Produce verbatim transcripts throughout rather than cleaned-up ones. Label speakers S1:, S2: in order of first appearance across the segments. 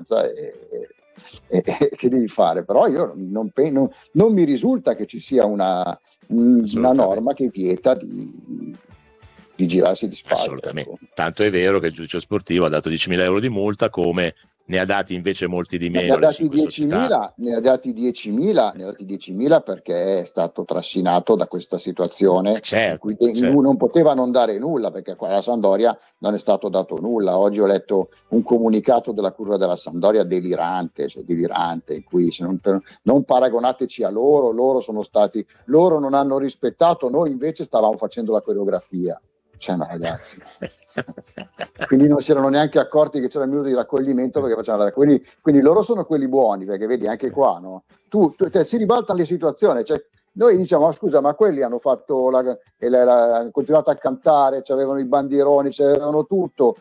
S1: abbastanza e, e, e che devi fare? Però io non, non, non mi risulta che ci sia una, una norma che vieta di, di girarsi di spalle.
S2: Assolutamente. Ecco. Tanto è vero che il giudice sportivo ha dato diecimila euro di multa, come ne ha dati invece molti di meno.
S1: Ne ha dati diecimila, ne ha dati diecimila, ne ha dati diecimila perché è stato trascinato da questa situazione,
S2: certo,
S1: in cui
S2: certo.
S1: non poteva non dare nulla, perché qua alla Sampdoria non è stato dato nulla. Oggi ho letto un comunicato della curva della Sampdoria delirante, cioè delirante, in cui se non, non paragonateci a loro, loro sono stati, loro non hanno rispettato, noi invece stavamo facendo la coreografia. Cioè, ma ragazzi, quindi non si erano neanche accorti che c'era il minuto di raccoglimento perché facevano la... quindi, quindi loro sono quelli buoni, perché vedi anche qua, no? Tu, tu te, si ribalta le situazioni, cioè, noi diciamo, ma scusa, ma quelli hanno fatto la, la, la, hanno continuato a cantare, avevano i bandieroni, avevano tutto,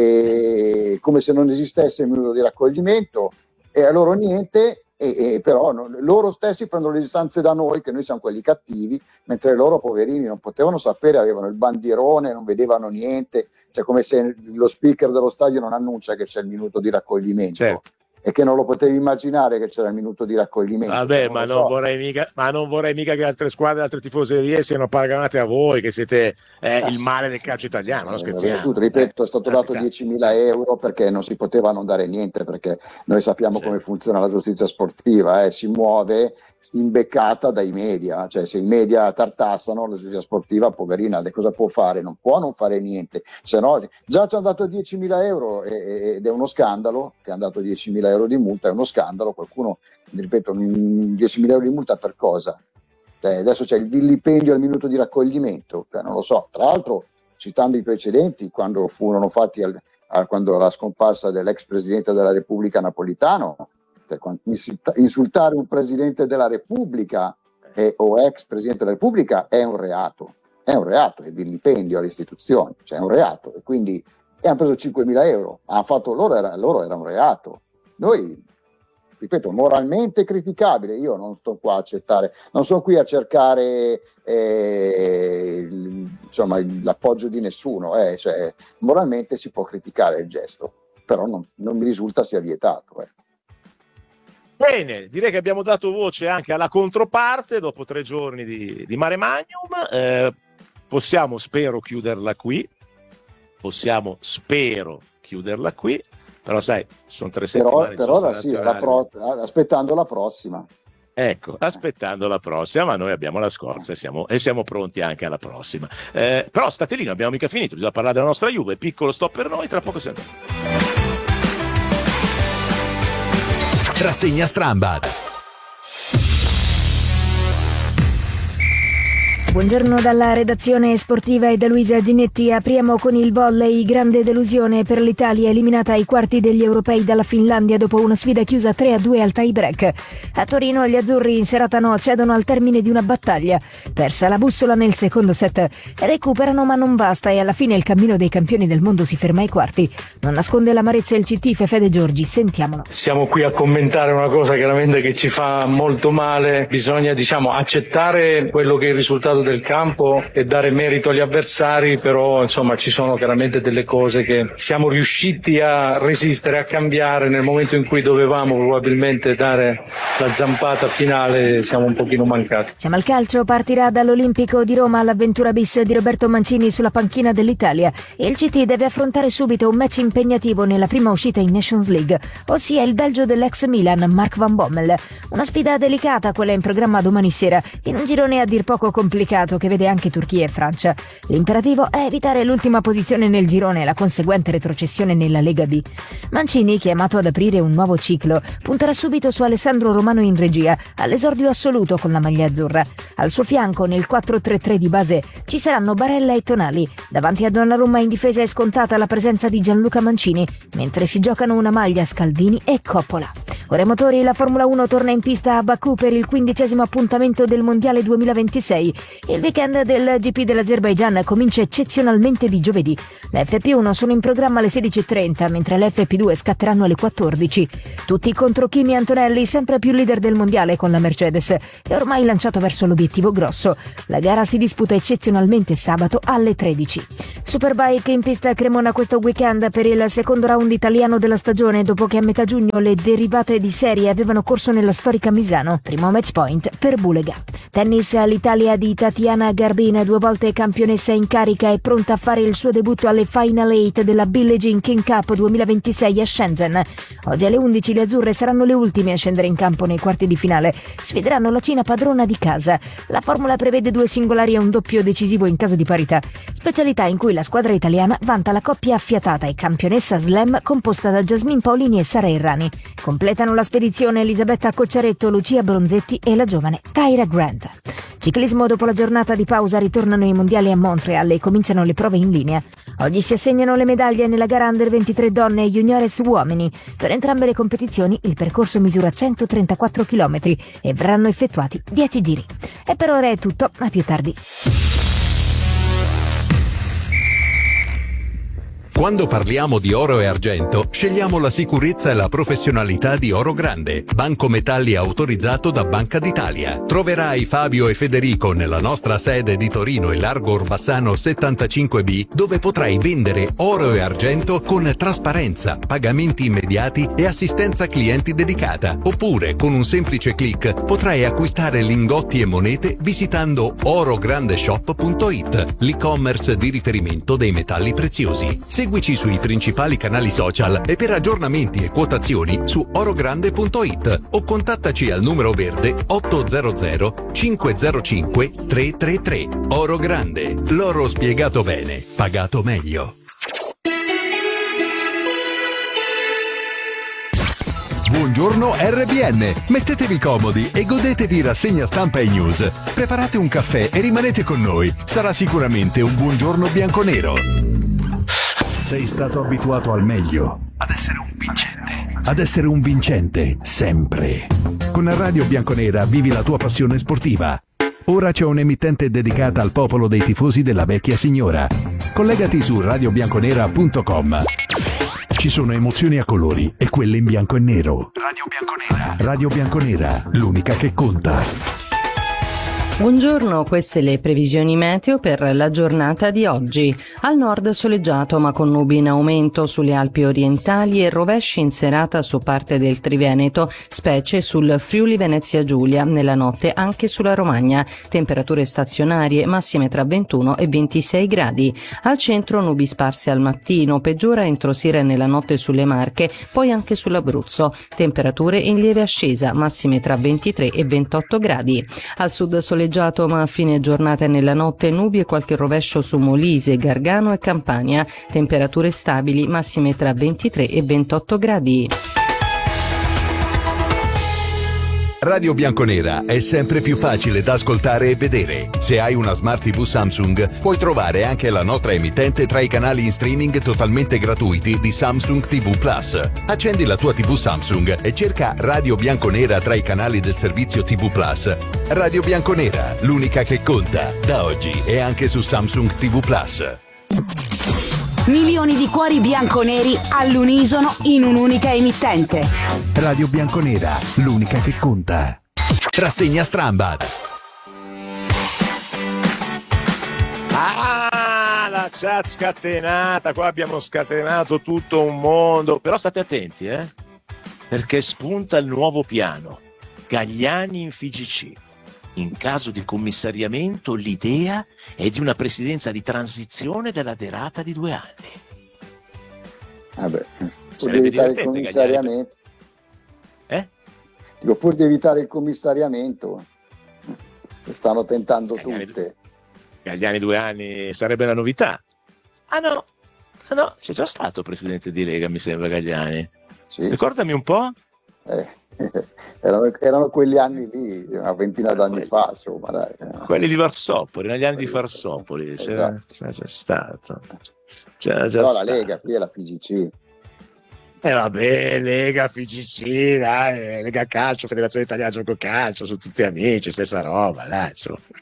S1: e come se non esistesse il minuto di raccoglimento, e a loro niente. E, e però non, loro stessi prendono le distanze da noi, che noi siamo quelli cattivi, mentre loro poverini non potevano sapere, avevano il bandierone, non vedevano niente, cioè come se lo speaker dello stadio non annuncia che c'è il minuto di raccoglimento. Certo. E che non lo potevi immaginare che c'era il minuto di raccoglimento.
S2: Vabbè, non ma, non so. vorrei mica, ma non vorrei mica che altre squadre, altre tifoserie siano paragonate a voi, che siete eh, il male del calcio italiano, non scherziamo.
S1: Tutto, ripeto, è stato eh, dato diecimila euro perché non si poteva non dare niente, perché noi sappiamo sì. come funziona la giustizia sportiva, eh, si muove imbeccata dai media, cioè se i media tartassano la giustizia sportiva, poverina, cosa può fare? Non può non fare niente, se no già ci hanno dato diecimila euro ed è uno scandalo che hanno dato diecimila euro di multa, è uno scandalo. Qualcuno, ripeto, diecimila euro di multa per cosa? Eh, adesso c'è il vilipendio al minuto di raccoglimento, cioè, non lo so. Tra l'altro, citando i precedenti, quando furono fatti al, a, quando la scomparsa dell'ex presidente della Repubblica Napolitano, insultare un presidente della Repubblica eh, o ex presidente della Repubblica è un reato, è un reato, è vilipendio alle istituzioni, cioè è un reato, e quindi e hanno preso cinquemila euro, hanno fatto loro, era, loro era un reato. Noi, ripeto, moralmente criticabile, io non sto qua a accettare, non sono qui a cercare eh, insomma l'appoggio di nessuno, eh, cioè, moralmente si può criticare il gesto, però non, non mi risulta sia vietato. Eh.
S2: Bene, direi che abbiamo dato voce anche alla controparte dopo tre giorni di, di Mare Magnum. Eh, possiamo, spero, chiuderla qui. Possiamo, spero, chiuderla qui. Però sai, sono tre settimane
S1: però, però sì, la pro, aspettando la prossima.
S2: Ecco, aspettando la prossima, ma noi abbiamo la scorza e siamo, e siamo pronti anche alla prossima. Eh, però state lì, non abbiamo mica finito, bisogna parlare della nostra Juve. Piccolo stop per noi, tra poco siamo.
S3: Rassegna Strambad.
S4: Buongiorno dalla redazione sportiva e da Luisa Ginetti. Apriamo con il volley. Grande delusione per l'Italia, eliminata ai quarti degli europei dalla Finlandia dopo una sfida chiusa tre a due al tie break. A Torino gli azzurri in serata no cedono al termine di una battaglia. Persa la bussola nel secondo set, recuperano ma non basta e alla fine il cammino dei campioni del mondo si ferma ai quarti. Non nasconde l'amarezza il C T Fede Giorgi, sentiamolo.
S5: Siamo qui a commentare una cosa chiaramente che ci fa molto male. Bisogna, diciamo, accettare quello che è il risultato del campo e dare merito agli avversari, però insomma ci sono chiaramente delle cose che siamo riusciti a resistere, a cambiare nel momento in cui dovevamo probabilmente dare la zampata finale, siamo un pochino mancati.
S4: Siamo al calcio, partirà dall'Olimpico di Roma l'avventura bis di Roberto Mancini sulla panchina dell'Italia e il C T deve affrontare subito un match impegnativo nella prima uscita in Nations League, ossia il belgio dell'ex Milan Mark van Bommel. Una sfida delicata quella in programma domani sera, in un girone a dir poco complicato che vede anche Turchia e Francia. L'imperativo è evitare l'ultima posizione nel girone e la conseguente retrocessione nella Lega B. Mancini, chiamato ad aprire un nuovo ciclo, punterà subito su Alessandro Romano in regia, all'esordio assoluto con la maglia azzurra. Al suo fianco, nel quattro tre tre di base, ci saranno Barella e Tonali. Davanti a Donnarumma in difesa è scontata la presenza di Gianluca Mancini, mentre si giocano una maglia Scalvini e Coppola. Ora i motori, la Formula uno torna in pista a Baku per il quindicesimo appuntamento del Mondiale duemilaventisei. Il weekend del G P dell'Azerbaigian comincia eccezionalmente di giovedì. Le F P uno sono in programma alle sedici e trenta, mentre le F P due scatteranno alle quattordici. Tutti contro Kimi Antonelli, sempre più leader del Mondiale con la Mercedes, che è ormai lanciato verso l'obiettivo grosso. La gara si disputa eccezionalmente sabato alle tredici. Superbike in pista a Cremona questo weekend per il secondo round italiano della stagione, dopo che a metà giugno le derivate di serie avevano corso nella storica Misano. Primo match point per Bulega. Tennis, all'Italia di Tatiana Garbin, due volte campionessa in carica, è pronta a fare il suo debutto alle Final eight della Billie Jean King Cup duemilaventisei a Shenzhen. Oggi alle undici le azzurre saranno le ultime a scendere in campo nei quarti di finale. Sfideranno la Cina padrona di casa. La formula prevede due singolari e un doppio decisivo in caso di parità, specialità in cui la squadra italiana vanta la coppia affiatata e campionessa slam composta da Jasmine Paolini e Sara Errani. Completano la spedizione Elisabetta Cocciaretto, Lucia Bronzetti e la giovane Tyra Grant. Ciclismo, dopo la giornata di pausa ritornano i mondiali a Montreal e cominciano le prove in linea. Oggi si assegnano le medaglie nella gara under ventitré donne e juniores uomini. Per entrambe le competizioni il percorso misura centotrentaquattro chilometri e verranno effettuati dieci giri. E per ora è tutto, a più tardi.
S3: Quando parliamo di oro e argento, scegliamo la sicurezza e la professionalità di Oro Grande, banco metalli autorizzato da Banca d'Italia. Troverai Fabio e Federico nella nostra sede di Torino in Largo Orbassano settantacinque B, dove potrai vendere oro e argento con trasparenza, pagamenti immediati e assistenza clienti dedicata. Oppure, con un semplice click, potrai acquistare lingotti e monete visitando orograndeshop punto it, l'e-commerce di riferimento dei metalli preziosi. Seguici sui principali canali social e per aggiornamenti e quotazioni su orogrande punto it o contattaci al numero verde ottocento cinquecentoccinque trecentotrentatré. Oro Grande, l'oro spiegato bene, pagato meglio. Buongiorno R B N, mettetevi comodi e godetevi rassegna stampa e news. Preparate un caffè e rimanete con noi, sarà sicuramente un buongiorno bianconero.
S6: Sei stato abituato al meglio,
S3: Ad essere un vincente.
S6: ad essere un vincente, sempre. Con Radio Bianconera vivi la tua passione sportiva. Ora c'è un'emittente dedicata al popolo dei tifosi della vecchia signora. Collegati su radio bianconera punto com. Ci sono emozioni a colori e quelle in bianco e nero.
S3: Radio Bianconera.
S6: Radio Bianconera, l'unica che conta.
S7: Buongiorno, queste le previsioni meteo per la giornata di oggi. Al nord soleggiato ma con nubi in aumento sulle Alpi orientali e rovesci in serata su parte del Triveneto, specie sul Friuli Venezia Giulia, nella notte anche sulla Romagna. Temperature stazionarie massime tra ventuno e ventisei gradi. Al centro nubi sparse al mattino, peggiora entro sera e nella notte sulle Marche, poi anche sull'Abruzzo. Temperature in lieve ascesa, massime tra ventitré e ventotto gradi. Al sud soleggiato ma a fine giornata e nella notte nubi e qualche rovescio su Molise, Gargano e Campania. Temperature stabili, massime tra ventitré e ventotto gradi.
S3: Radio Bianconera è sempre più facile da ascoltare e vedere. Se hai una Smart tivù Samsung, puoi trovare anche la nostra emittente tra i canali in streaming totalmente gratuiti di Samsung T V Plus. Accendi la tua tivù Samsung e cerca Radio Bianconera tra i canali del servizio T V Plus. Radio Bianconera, l'unica che conta, da oggi e anche su Samsung T V Plus.
S8: Milioni di cuori bianconeri all'unisono in un'unica emittente.
S6: Radio Bianconera, l'unica che conta.
S3: Rassegna Strambad.
S2: Ah, la chat scatenata, qua abbiamo scatenato tutto un mondo, però state attenti, eh? Perché spunta il nuovo piano, Gagliani in F G C. In caso di commissariamento l'idea è di una presidenza di transizione della derata di due anni.
S1: Vabbè, pur di
S2: Sarebbe
S1: evitare il
S2: divertente,
S1: commissariamento.
S2: Eh?
S1: Dico, pur di evitare il commissariamento, le stanno tentando
S2: Gagliani,
S1: tutte.
S2: Gagliani due anni sarebbe la novità. Ah no, ah no, c'è già stato presidente di Lega, mi sembra, Gagliani.
S1: Sì.
S2: Ricordami un po'.
S1: Eh. Erano, erano quegli anni lì, una ventina d'anni
S2: quelli,
S1: fa, insomma, dai.
S2: Quelli di Varsopoli, negli anni quelli di Varsopoli, c'era,
S1: esatto.
S2: c'era già stato. C'era già
S1: Però
S2: stato.
S1: la Lega qui è la F G C.
S2: E eh vabbè, Lega, F C C, dai, Lega Calcio, Federazione Italiana Gioco Calcio, sono tutti amici, stessa roba, dai.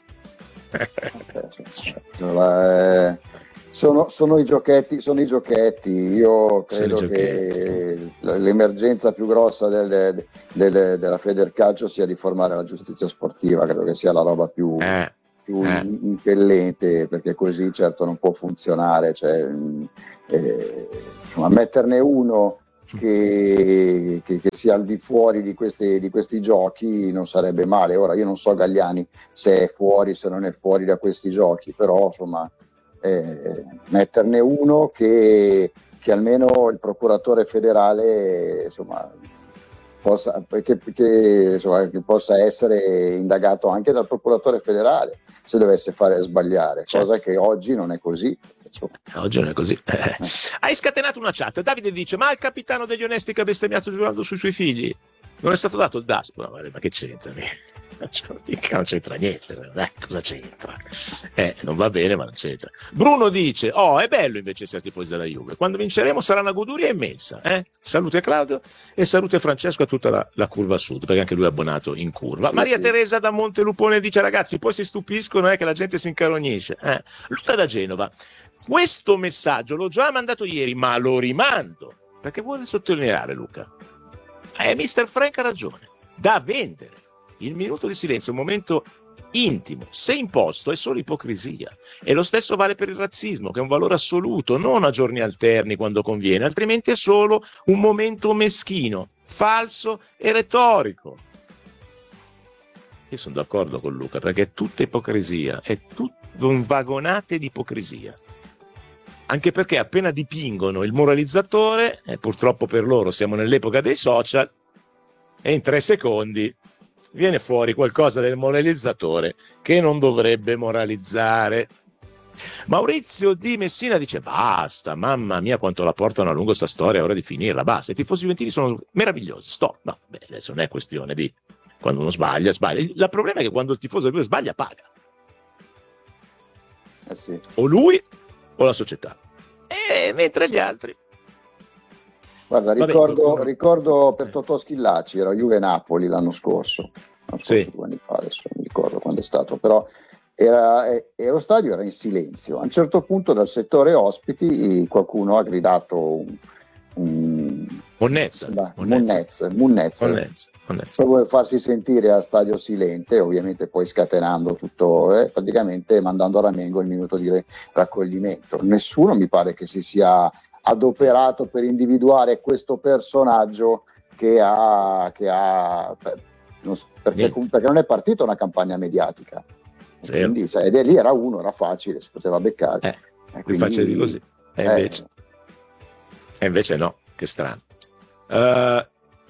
S1: Insomma, sono, sono i giochetti, sono i giochetti. Io credo che l'emergenza più grossa del, del, della Federcalcio sia riformare la giustizia sportiva, credo che sia la roba più,
S2: eh.
S1: più
S2: eh.
S1: impellente, perché così certo non può funzionare, cioè, eh, insomma, metterne uno Che, che, che sia al di fuori di questi, di questi giochi non sarebbe male. Ora io non so Galliani se è fuori, se non è fuori da questi giochi, però insomma eh, metterne uno che, che almeno il procuratore federale insomma possa, che, che, insomma, che possa essere indagato anche dal procuratore federale se dovesse fare sbagliare, certo. Cosa che oggi non è così.
S2: Oggi non è così. Eh. Hai scatenato una chat. Davide dice: ma il capitano degli onesti che ha bestemmiato giurando sui suoi figli non è stato dato il Daspo? No, ma che c'entra? Non c'entra niente. Dai, cosa c'entra? Eh, non va bene, ma non c'entra. Bruno dice: oh, è bello invece essere tifosi della Juve. Quando vinceremo sarà una goduria immensa. Eh? Salute a Claudio e salute a Francesco a tutta la, la curva sud, perché anche lui è abbonato in curva. Maria Teresa da Montelupone dice: ragazzi, poi si stupiscono eh, che la gente si incarognisce. Eh? Luca da Genova: questo messaggio l'ho già mandato ieri, ma lo rimando perché vuole sottolineare, Luca. Eh, mister Frank ha ragione. Da vendere. Il minuto di silenzio è un momento intimo, se imposto è solo ipocrisia. E lo stesso vale per il razzismo, che è un valore assoluto, non a giorni alterni quando conviene, altrimenti è solo un momento meschino, falso e retorico. Io sono d'accordo con Luca, perché è tutta ipocrisia, è tutto un vagonate di ipocrisia. Anche perché appena dipingono il moralizzatore, e purtroppo per loro siamo nell'epoca dei social, e in tre secondi viene fuori qualcosa del moralizzatore che non dovrebbe moralizzare. Maurizio di Messina dice: basta, mamma mia quanto la portano a lungo sta storia, è ora di finirla, basta. I tifosi juventini sono meravigliosi, stop. No, beh, adesso non è questione di quando uno sbaglia, sbaglia. Il problema è che quando il tifoso lui sbaglia paga.
S1: Eh sì.
S2: O lui o la società. E mentre gli altri.
S1: Guarda, ricordo, Vabbè, ricordo per Totò Schillaci, era Juve-Napoli l'anno scorso, non so
S2: sì.
S1: due anni fa, adesso non ricordo quando è stato, però era, era, lo stadio era in silenzio. A un certo punto dal settore ospiti qualcuno ha gridato un, un
S2: Monnezza,
S1: Monnezza, Monnezza,
S2: Monnezza,
S1: per vuole farsi sentire a stadio silente, ovviamente poi scatenando tutto, eh, praticamente mandando a Ramengo il minuto di raccoglimento. Nessuno mi pare che si sia adoperato per individuare questo personaggio che ha, che ha per, non, perché, perché non è partita una campagna mediatica, quindi, cioè, ed è lì era uno, era facile, si poteva beccare.
S2: Eh, eh, quindi, faccia di così. E invece, eh, e invece no, che strano. Uh,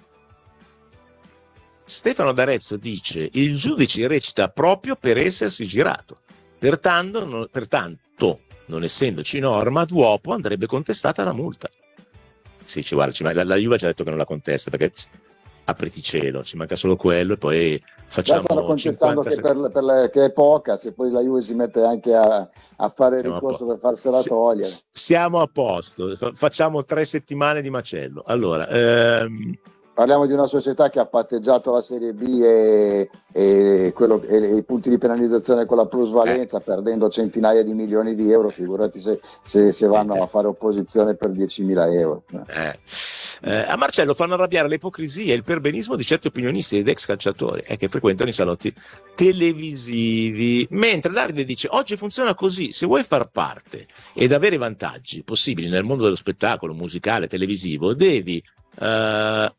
S2: Stefano D'Arezzo dice: il giudice recita proprio per essersi girato, pertanto, no, pertanto non essendoci norma, dopo andrebbe contestata la multa. Sì, ci guarda, la, la Juve ci ha detto che non la contesta perché apriti cielo, ci manca solo quello e poi facciamo
S1: stanno contestando che, per, per le, che è poca, se poi la Juve si mette anche a, a fare il ricorso per farsela togliere.
S2: S- siamo a posto, facciamo tre settimane di macello. Allora, ehm...
S1: parliamo di una società che ha patteggiato la Serie B e, e, quello, e i punti di penalizzazione con la plusvalenza, eh. perdendo centinaia di milioni di euro, figurati se, se, se vanno eh. a fare opposizione per diecimila euro.
S2: Eh. Eh, a Marcello fanno arrabbiare l'ipocrisia e il perbenismo di certi opinionisti ed ex calciatori eh, che frequentano i salotti televisivi. Mentre Davide dice: oggi funziona così, se vuoi far parte ed avere vantaggi possibili nel mondo dello spettacolo musicale, televisivo, devi... Uh,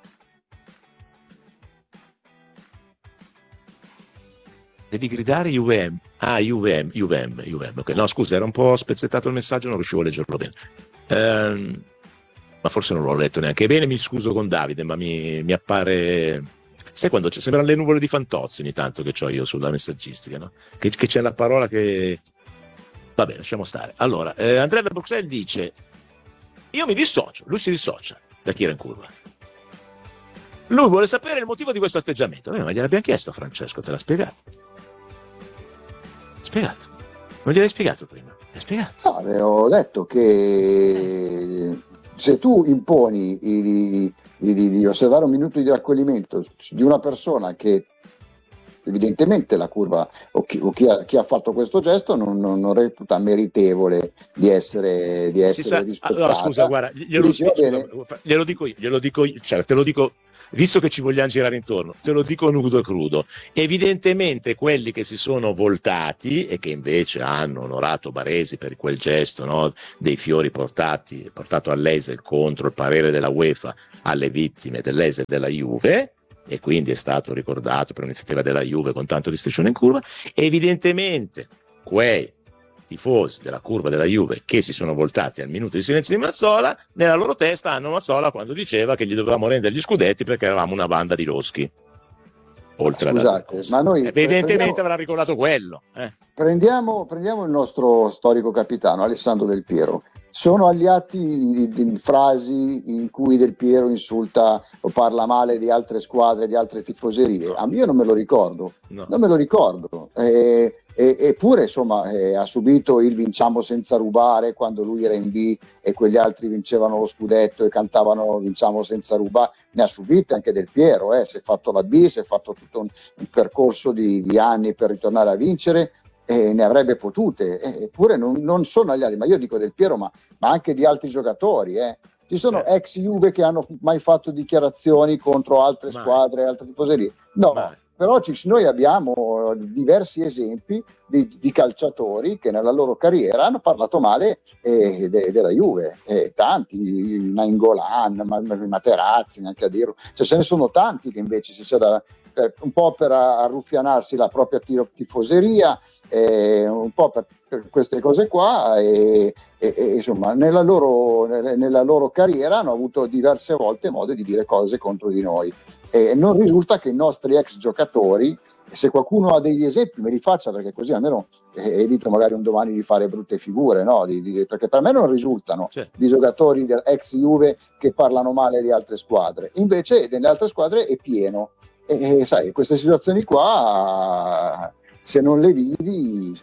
S2: devi gridare U V M. Ah, U V M, U V M, U V M. Okay. No, scusa, era un po' spezzettato il messaggio, non riuscivo a leggerlo bene. Ehm, ma forse non l'ho letto neanche bene, mi scuso con Davide, ma mi, mi appare... Sai quando c'è? Sembrano le nuvole di Fantozzi ogni tanto che ho io sulla messaggistica, no? Che, che c'è la parola che... Vabbè, lasciamo stare. Allora, eh, Andrea da Bruxelles dice: io mi dissocio, lui si dissocia da chi era in curva. Lui vuole sapere il motivo di questo atteggiamento. Eh, ma gliel'abbiamo chiesto a Francesco, te l'ha spiegato. Spiegato. Non gliel'hai spiegato prima? L'hai spiegato?
S1: No, avevo detto che se tu imponi di, di, di, di osservare un minuto di raccoglimento di una persona che evidentemente la curva o chi, o chi, ha, chi ha fatto questo gesto non, non, non reputa meritevole di essere, di essere
S2: sa,
S1: rispettata.
S2: Allora scusa, guarda, glielo,
S1: dici,
S2: scusa, glielo dico io, glielo dico io, cioè, te lo dico, visto che ci vogliamo girare intorno, te lo dico nudo e crudo. Evidentemente quelli che si sono voltati e che invece hanno onorato Baresi per quel gesto, no, dei fiori portati, portato all'Esel contro il parere della UEFA alle vittime dell'Esel e della Juve, e quindi è stato ricordato per un'iniziativa della Juve con tanto di striscione in curva, evidentemente quei tifosi della curva della Juve che si sono voltati al minuto di silenzio di Mazzola, nella loro testa hanno Mazzola quando diceva che gli dovevamo rendere gli scudetti perché eravamo una banda di loschi. Oltre
S1: Scusate, ma noi
S2: evidentemente
S1: prendiamo,
S2: avrà ricordato quello. Eh.
S1: Prendiamo, prendiamo il nostro storico capitano Alessandro Del Piero. Sono agli atti di frasi in cui Del Piero insulta o parla male di altre squadre, di altre tifoserie? A me io non me lo ricordo,
S2: no.
S1: non me lo ricordo. Eh, eh, eppure insomma eh, ha subito il vinciamo senza rubare quando lui era in B e quegli altri vincevano lo scudetto e cantavano vinciamo senza rubare. Ne ha subite anche Del Piero, eh. Si è fatto la B, si è fatto tutto un, un percorso di, di anni per ritornare a vincere. E ne avrebbe potute, eppure non, non sono agli altri, ma io dico Del Piero, ma, ma anche di altri giocatori. Eh. Ci sono
S2: certo.
S1: ex Juve che hanno mai fatto dichiarazioni contro altre
S2: mai.
S1: squadre, altre tifoserie. No,
S2: mai.
S1: Però ci, noi abbiamo diversi esempi di, di calciatori che nella loro carriera hanno parlato male eh, de, della Juve, eh, tanti, Nainggolan, Materazzi, neanche a dirlo, cioè, ce ne sono tanti che invece si c'è da Per, un po' per arruffianarsi la propria tifoseria, eh, un po' per, per queste cose qua e, e, e insomma nella loro, nella loro carriera hanno avuto diverse volte modo di dire cose contro di noi e non risulta che i nostri ex giocatori, se qualcuno ha degli esempi me li faccia, perché così almeno eh, evito magari un domani di fare brutte figure, no? di, di, perché per me non risultano
S2: certo.
S1: di giocatori dell'ex Juve che parlano male di altre squadre, invece nelle altre squadre è pieno. E, e sai, queste situazioni qua, se non le vivi,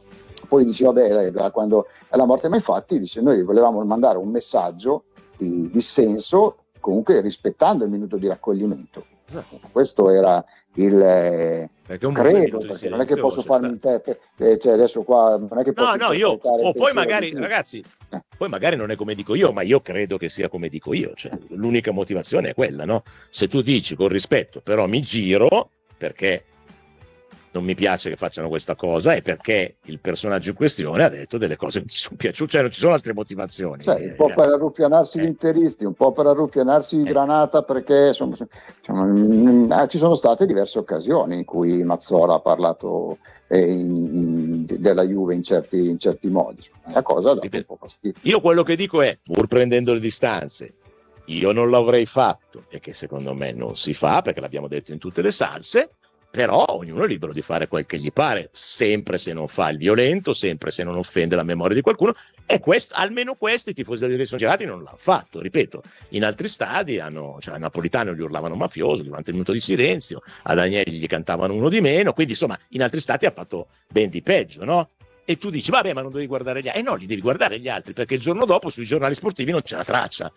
S1: poi dici vabbè, quando è la morte, ma infatti dice noi volevamo mandare un messaggio di dissenso, comunque rispettando il minuto di raccoglimento. Esatto. Questo era il eh, credo, perché non è che posso farmi interpretare, eh, cioè adesso qua non è che posso
S2: no no io o poi magari
S1: di
S2: ragazzi eh. poi magari non è come dico io, ma io credo che sia come dico io, cioè l'unica motivazione è quella, no? Se tu dici con rispetto però mi giro perché non mi piace che facciano questa cosa e perché il personaggio in questione ha detto delle cose che mi sono piaciute, cioè non ci sono altre motivazioni.
S1: Cioè, un po' per arruffianarsi eh. gli interisti, un po' per arruffianarsi eh. Granata, perché insomma, insomma, ci sono state diverse occasioni in cui Mazzola ha parlato eh, in, in, della Juve in certi, in certi modi. La cosa dà un po' fastidio.
S2: Io quello che dico è, pur prendendo le distanze, io non l'avrei fatto e che secondo me non si fa, perché l'abbiamo detto in tutte le salse, però ognuno è libero di fare quel che gli pare, sempre se non fa il violento, sempre se non offende la memoria di qualcuno, e questo, almeno questo i tifosi della Juve sono girati non l'hanno fatto, ripeto, in altri stadi hanno, cioè a Napolitano gli urlavano mafioso durante il minuto di silenzio, a Danieli gli cantavano uno di meno, quindi insomma in altri stadi ha fatto ben di peggio, no? E tu dici vabbè ma non devi guardare gli altri, e eh no, li devi guardare gli altri, perché il giorno dopo sui giornali sportivi non c'è la traccia.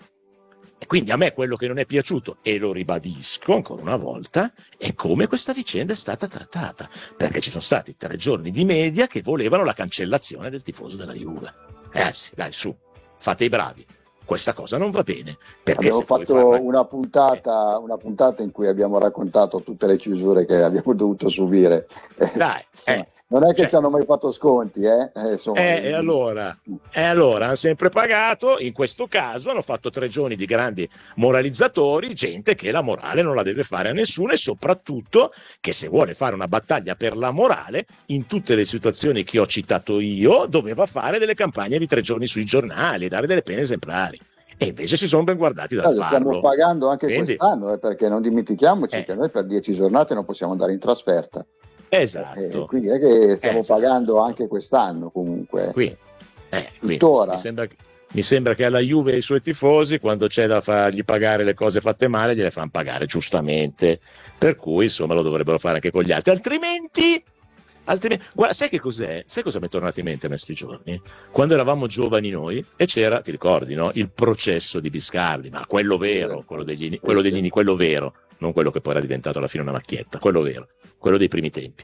S2: E quindi a me quello che non è piaciuto, e lo ribadisco ancora una volta, è come questa vicenda è stata trattata, perché ci sono stati tre giorni di media che volevano la cancellazione del tifoso della Juve. Ragazzi, dai, su, fate i bravi. Questa cosa non va bene. Perché
S1: abbiamo fatto farla... una, puntata, una puntata in cui abbiamo raccontato tutte le chiusure che abbiamo dovuto subire.
S2: Dai, eh.
S1: Non è che
S2: cioè,
S1: ci hanno mai fatto sconti, eh? Eh, insomma,
S2: eh, e allora, e allora hanno sempre pagato. In questo caso hanno fatto tre giorni di grandi moralizzatori, gente che la morale non la deve fare a nessuno, e soprattutto che se vuole fare una battaglia per la morale, in tutte le situazioni che ho citato io, doveva fare delle campagne di tre giorni sui giornali, dare delle pene esemplari. E invece si sono ben guardati dal
S1: allora,
S2: farlo.
S1: Stiamo pagando anche
S2: Quindi,
S1: quest'anno, eh, perché non dimentichiamoci
S2: eh.
S1: che noi per dieci giornate non possiamo andare in trasferta.
S2: Esatto.
S1: Eh, quindi è che stiamo
S2: esatto.
S1: pagando anche quest'anno comunque.
S2: Quindi, eh, quindi
S1: tuttora.
S2: Mi sembra, mi sembra che alla Juve e ai suoi tifosi, quando c'è da fargli pagare le cose fatte male, gliele fanno pagare giustamente. Per cui insomma lo dovrebbero fare anche con gli altri. Altrimenti Altrimenti, guarda, sai che cos'è? Sai cosa mi è tornato in mente a me sti giorni? Quando eravamo giovani noi e c'era, ti ricordi, no? Il processo di Biscardi, ma quello vero, quello degli, quello degli quello vero, non quello che poi era diventato alla fine una macchietta, quello vero, quello dei primi tempi.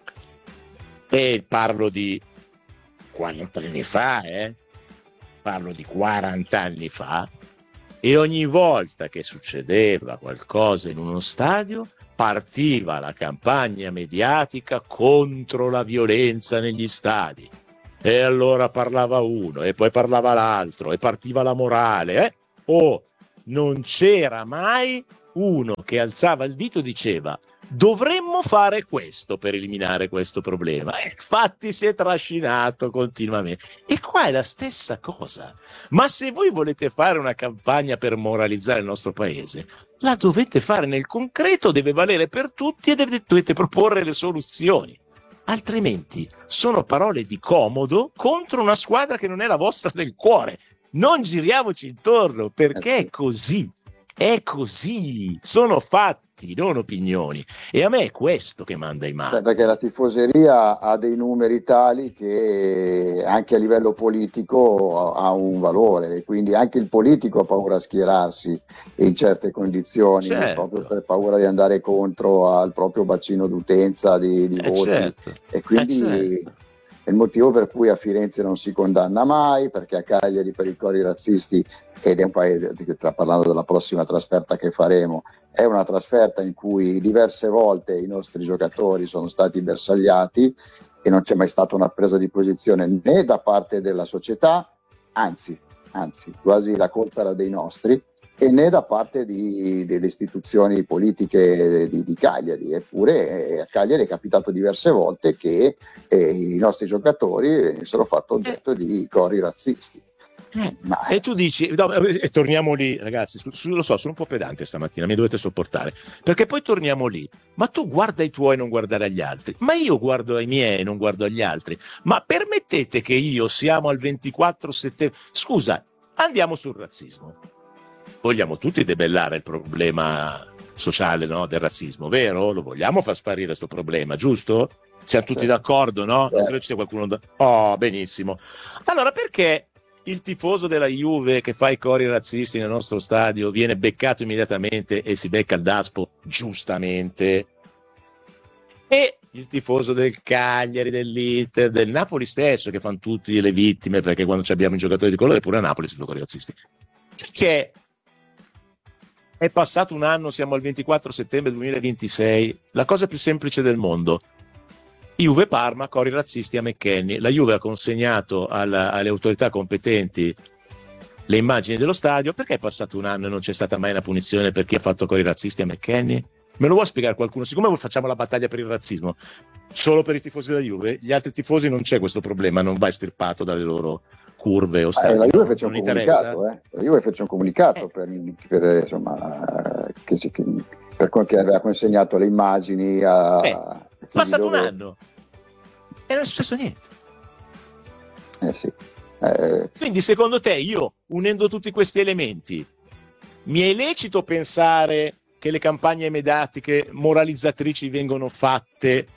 S2: E parlo di quaranta anni fa, eh? Parlo di quaranta anni fa, e ogni volta che succedeva qualcosa in uno stadio partiva la campagna mediatica contro la violenza negli stadi, e allora parlava uno e poi parlava l'altro e partiva la morale, eh? Oh, non c'era mai uno che alzava il dito e diceva dovremmo fare questo per eliminare questo problema. E infatti si è trascinato continuamente, e qua è la stessa cosa. Ma se voi volete fare una campagna per moralizzare il nostro paese, la dovete fare nel concreto, deve valere per tutti e dovete, dovete proporre le soluzioni, altrimenti sono parole di comodo contro una squadra che non è la vostra del cuore. Non giriamoci intorno, perché è così, è così, sono fatti, non opinioni, e a me è questo che manda i matti.
S1: Perché la tifoseria ha dei numeri tali che anche a livello politico ha un valore, quindi anche il politico ha paura a schierarsi in certe condizioni, certo, proprio per paura di andare contro al proprio bacino d'utenza di, di
S2: eh
S1: voti,
S2: certo.
S1: e quindi
S2: eh certo.
S1: è il motivo per cui a Firenze non si condanna mai, perché a Cagliari per i cori razzisti, ed è un paese, parlando della prossima trasferta che faremo, è una trasferta in cui diverse volte i nostri giocatori sono stati bersagliati e non c'è mai stata una presa di posizione né da parte della società, anzi, anzi quasi la colpa era dei nostri, e né da parte di, delle istituzioni politiche di, di Cagliari. Eppure eh, a Cagliari è capitato diverse volte che eh, i nostri giocatori sono fatto oggetto di cori razzisti.
S2: Eh, Ma... E tu dici, no, e torniamo lì, ragazzi, su, su, lo so, sono un po' pedante stamattina, mi dovete sopportare, perché poi torniamo lì, ma tu guarda i tuoi e non guardare agli altri, ma io guardo ai miei e non guardo agli altri, ma permettete che io siamo al ventiquattro settembre, scusa, andiamo sul razzismo, vogliamo tutti debellare il problema sociale, no, del razzismo, vero? Lo vogliamo far sparire questo problema, giusto? Siamo tutti d'accordo, no? Non credo ci sia qualcuno da... Oh, benissimo. Allora perché il tifoso della Juve che fa i cori razzisti nel nostro stadio viene beccato immediatamente e si becca il daspo, giustamente, e il tifoso del Cagliari, dell'Inter, del Napoli stesso, che fanno tutti le vittime, perché quando abbiamo i giocatori di colore pure a Napoli si fa cori razzisti, perché è passato un anno, siamo al ventiquattro settembre duemilaventisei, la cosa più semplice del mondo: Juve Parma, cori razzisti a McKennie. La Juve ha consegnato alla, alle autorità competenti le immagini dello stadio. Perché è passato un anno e non c'è stata mai una punizione per chi ha fatto cori razzisti a McKennie? Me lo vuole spiegare qualcuno? Siccome noi facciamo la battaglia per il razzismo solo per i tifosi della Juve, gli altri tifosi non c'è questo problema, non va estirpato dalle loro curve o stadi.
S1: Eh, la Juve
S2: fece
S1: un comunicato, eh. La Juve fece un comunicato eh. per, per insomma che, che, per che aveva consegnato le immagini a
S2: eh. Passato un anno e non è successo niente.
S1: Eh sì. Eh.
S2: Quindi secondo te, io unendo tutti questi elementi, mi è lecito pensare che le campagne mediatiche moralizzatrici vengono fatte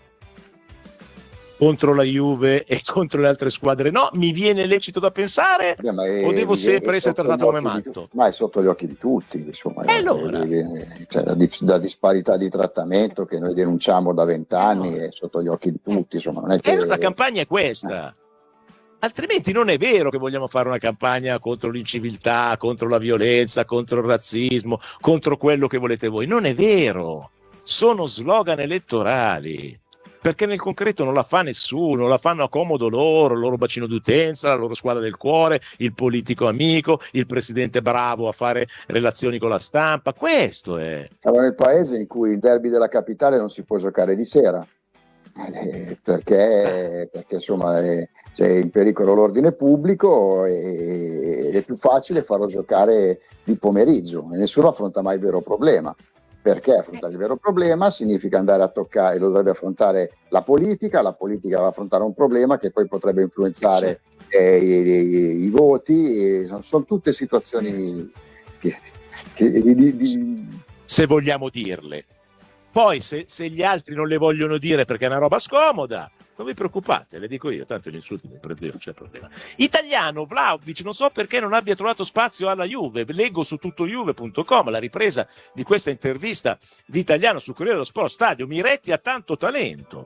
S2: contro la Juve e contro le altre squadre? No, mi viene lecito da pensare, eh, è, o devo sempre essere trattato come matto?
S1: Di, ma è sotto gli occhi di tutti, insomma.
S2: E allora?
S1: Cioè, la, la disparità di trattamento che noi denunciamo da vent'anni allora. È sotto gli occhi di tutti, insomma. Non è che...
S2: E allora la campagna è questa. Eh. Altrimenti non è vero che vogliamo fare una campagna contro l'inciviltà, contro la violenza, contro il razzismo, contro quello che volete voi. Non è vero. Sono slogan elettorali. Perché nel concreto non la fa nessuno, la fanno a comodo loro, il loro bacino d'utenza, la loro squadra del cuore, il politico amico, il presidente bravo a fare relazioni con la stampa. Questo è.
S1: Siamo nel paese in cui il derby della capitale non si può giocare di sera, eh, perché, perché insomma è, c'è in pericolo l'ordine pubblico e, ed è più facile farlo giocare di pomeriggio e nessuno affronta mai il vero problema. Perché affrontare il vero problema significa andare a toccare, lo dovrebbe affrontare la politica, la politica va a affrontare un problema che poi potrebbe influenzare eh, i, i, i voti, e sono, sono tutte situazioni che, che, di, di, di...
S2: se vogliamo dirle. Poi se, se gli altri non le vogliono dire perché è una roba scomoda, non vi preoccupate, le dico io, tanto gli insulti li prendo io, non c'è problema. Italiano, Vlahovic, non so perché non abbia trovato spazio alla Juve, leggo su tuttojuve punto com la ripresa di questa intervista di Italiano sul Corriere dello Sport Stadio. Miretti ha tanto talento.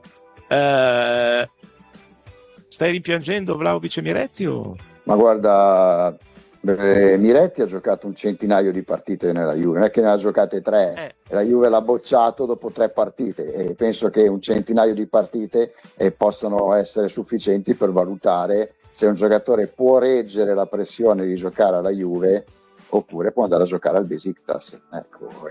S2: Eh, stai rimpiangendo Vlahovic e Miretti o...
S1: Ma guarda, eh, Miretti ha giocato un centinaio di partite nella Juve, non è che ne ha giocate tre, eh. La Juve l'ha bocciato dopo tre partite e penso che un centinaio di partite eh, possano essere sufficienti per valutare se un giocatore può reggere la pressione di giocare alla Juve oppure può andare a giocare al Besiktas. Ecco,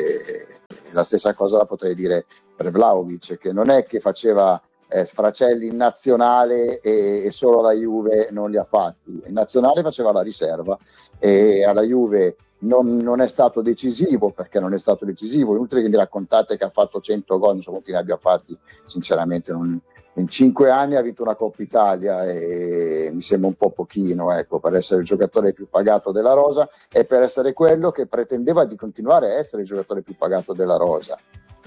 S1: e la stessa cosa la potrei dire per Vlahovic, che non è che faceva eh, sfracelli in nazionale e, e solo la Juve non li ha fatti. In nazionale faceva la riserva e alla Juve non, non è stato decisivo, perché non è stato decisivo. Inutile che mi raccontate che ha fatto cento gol, non so quanti ne abbia fatti, sinceramente non... In cinque anni ha vinto una Coppa Italia e mi sembra un po' pochino, ecco, per essere il giocatore più pagato della rosa e per essere quello che pretendeva di continuare a essere il giocatore più pagato della rosa.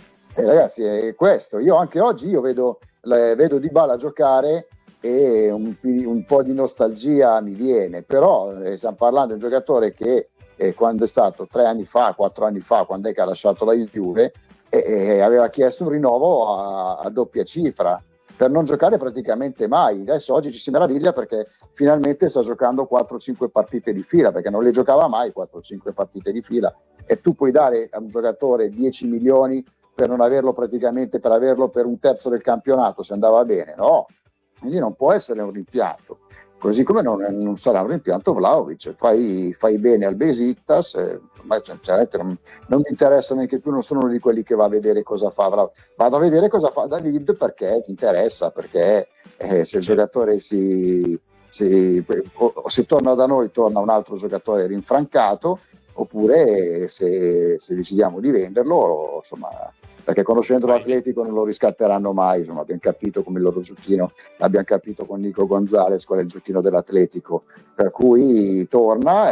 S1: E ragazzi, è questo. Io anche oggi io vedo, le, vedo Dybala giocare e un, un po' di nostalgia mi viene, però eh, stiamo parlando di un giocatore che eh, quando è stato tre anni fa, quattro anni fa, quando è che ha lasciato la Juve, eh, eh, aveva chiesto un rinnovo a, a doppia cifra, per non giocare praticamente mai. Adesso oggi ci si meraviglia perché finalmente sta giocando quattro cinque partite di fila, perché non le giocava mai quattro cinque partite di fila, e tu puoi dare a un giocatore dieci milioni per non averlo praticamente, per averlo per un terzo del campionato se andava bene, no, quindi non può essere un rimpianto, così come non, non sarà un rimpianto Vlahovic. Fai, fai bene al Besiktas, eh, ma sinceramente non, non mi interessa neanche più, non sono uno di quelli che va a vedere cosa fa Vlahovic. Vado a vedere cosa fa David perché mi interessa, perché eh, se il giocatore si, si, o, o si torna da noi torna un altro giocatore rinfrancato, oppure se, se decidiamo di venderlo, insomma, perché conoscendo l'Atletico non lo riscatteranno mai, insomma, abbiamo capito come il loro giochino, l'abbiamo capito con Nico Gonzalez qual è il giochino dell'Atletico, per cui torna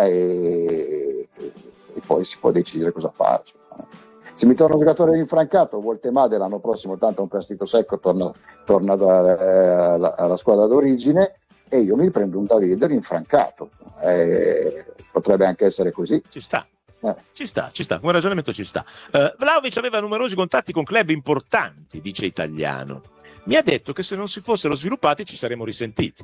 S1: e, e poi si può decidere cosa fare. Se mi torna un giocatore rinfrancato, Voltemade l'anno prossimo tanto è un prestito secco, torna, torna da, eh, alla, alla squadra d'origine e io mi prendo un David rinfrancato. Eh, potrebbe anche essere così.
S2: Ci sta.
S1: Eh.
S2: Ci sta, ci sta, come ragionamento ci sta. Uh, Vlahovic aveva numerosi contatti con club importanti, dice Italiano. Mi ha detto che se non si fossero sviluppati ci saremmo risentiti.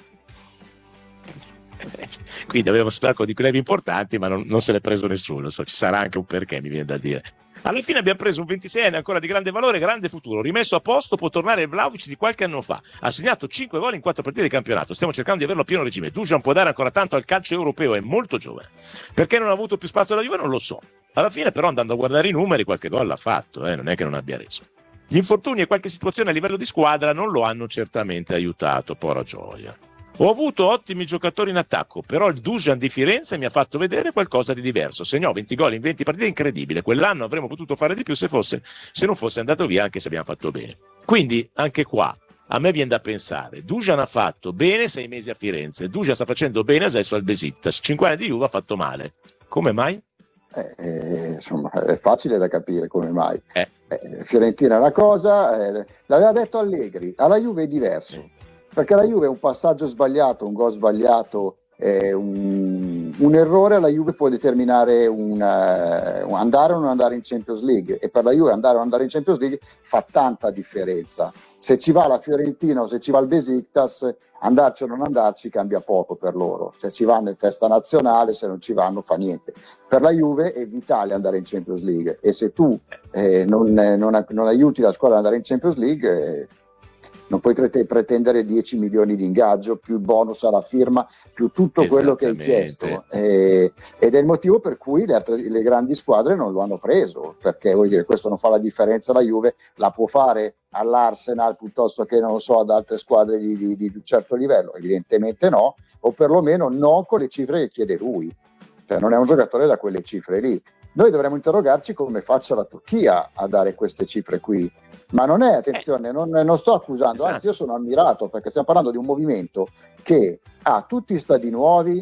S2: Quindi aveva un sacco di club importanti, ma non, non se l'è preso nessuno. So, ci sarà anche un perché, mi viene da dire. Alla fine abbiamo preso un ventiseienne ancora di grande valore, grande futuro, rimesso a posto, può tornare il Vlahovic di qualche anno fa, ha segnato cinque gol in quattro partite di campionato, stiamo cercando di averlo a pieno regime. Dusan può dare ancora tanto al calcio europeo, è molto giovane, perché non ha avuto più spazio alla Juve non lo so, alla fine però andando a guardare i numeri qualche gol l'ha fatto, eh? Non è che non abbia reso. Gli infortuni e qualche situazione a livello di squadra non lo hanno certamente aiutato, pora gioia. Ho avuto ottimi giocatori in attacco, però il Dusan di Firenze mi ha fatto vedere qualcosa di diverso. Segnò venti gol in venti partite, incredibile. Quell'anno avremmo potuto fare di più se, fosse, se non fosse andato via, anche se abbiamo fatto bene. Quindi anche qua a me viene da pensare, Dusan ha fatto bene sei mesi a Firenze, Dusan sta facendo bene adesso al Besiktas, cinque anni di Juve ha fatto male. Come mai?
S1: Eh, eh, insomma, è facile da capire come mai.
S2: Eh.
S1: Eh, Fiorentina è una cosa, eh, l'aveva detto Allegri, alla Juve è diverso. Perché la Juve è un passaggio sbagliato, un gol sbagliato, eh, un, un errore alla Juve può determinare un, uh, un andare o non andare in Champions League, e per la Juve andare o non andare in Champions League fa tanta differenza. Se ci va la Fiorentina o se ci va il Besiktas, andarci o non andarci cambia poco per loro. Se ci vanno in festa nazionale, se non ci vanno fa niente. Per la Juve è vitale andare in Champions League, e se tu eh, non, non, non aiuti la squadra ad andare in Champions League, eh, non puoi pretendere dieci milioni di ingaggio, più il bonus alla firma, più tutto quello che hai chiesto. Eh, ed è il motivo per cui le, altre, le grandi squadre non lo hanno preso, perché vuol dire, questo non fa la differenza. La Juve la può fare all'Arsenal piuttosto che, non lo so, ad altre squadre di, di, di un certo livello? Evidentemente no, o perlomeno non con le cifre che chiede lui. Cioè non è un giocatore da quelle cifre lì. Noi dovremmo interrogarci come faccia la Turchia a dare queste cifre qui. Ma non è, attenzione, non, non sto accusando, esatto. Anzi io sono ammirato, perché stiamo parlando di un movimento che ha tutti stadi nuovi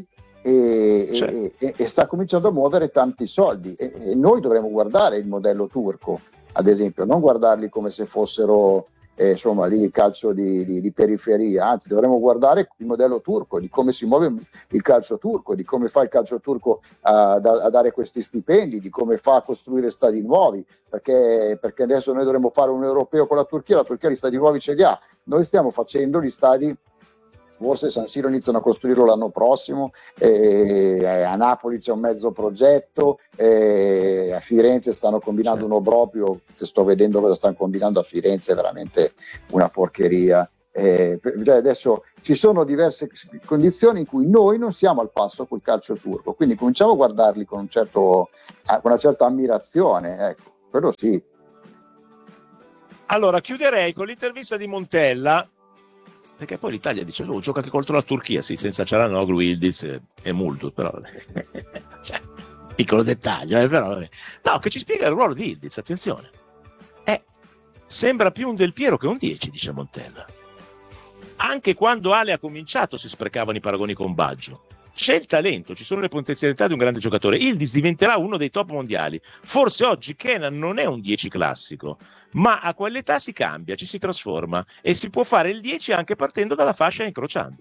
S1: e, certo. e, e sta cominciando a muovere tanti soldi, e, e noi dovremmo guardare il modello turco, ad esempio, non guardarli come se fossero eh, insomma lì il calcio di, di, di periferia, anzi dovremmo guardare il modello turco, di come si muove il calcio turco, di come fa il calcio turco a, a dare questi stipendi, di come fa a costruire stadi nuovi, perché, perché adesso noi dovremmo fare un europeo con la Turchia, la Turchia gli stadi nuovi ce li ha, noi stiamo facendo gli stadi. Forse San Siro iniziano a costruirlo l'anno prossimo, eh, a Napoli c'è un mezzo progetto, eh, a Firenze stanno combinando certo. un obbrobrio, sto vedendo cosa stanno combinando a Firenze, è veramente una porcheria. Eh, cioè adesso ci sono diverse condizioni in cui noi non siamo al passo col calcio turco, quindi cominciamo a guardarli con, un certo, con una certa ammirazione, ecco, quello sì.
S2: Allora chiuderei con l'intervista di Montella, perché poi l'Italia dice oh, gioca anche contro la Turchia, sì, senza Çalhanoğlu, Yildiz e, e Muldur, però cioè, piccolo dettaglio, eh, però no, che ci spiega il ruolo di Yildiz, attenzione, eh, sembra più un Del Piero che un dieci, dice Montella. Anche quando Ale ha cominciato si sprecavano i paragoni con Baggio. C'è il talento, ci sono le potenzialità di un grande giocatore. Yildiz diventerà uno dei top mondiali. Forse oggi Kenan non è un dieci classico, ma a quell'età si cambia, ci si trasforma e si può fare il dieci anche partendo dalla fascia e incrociando.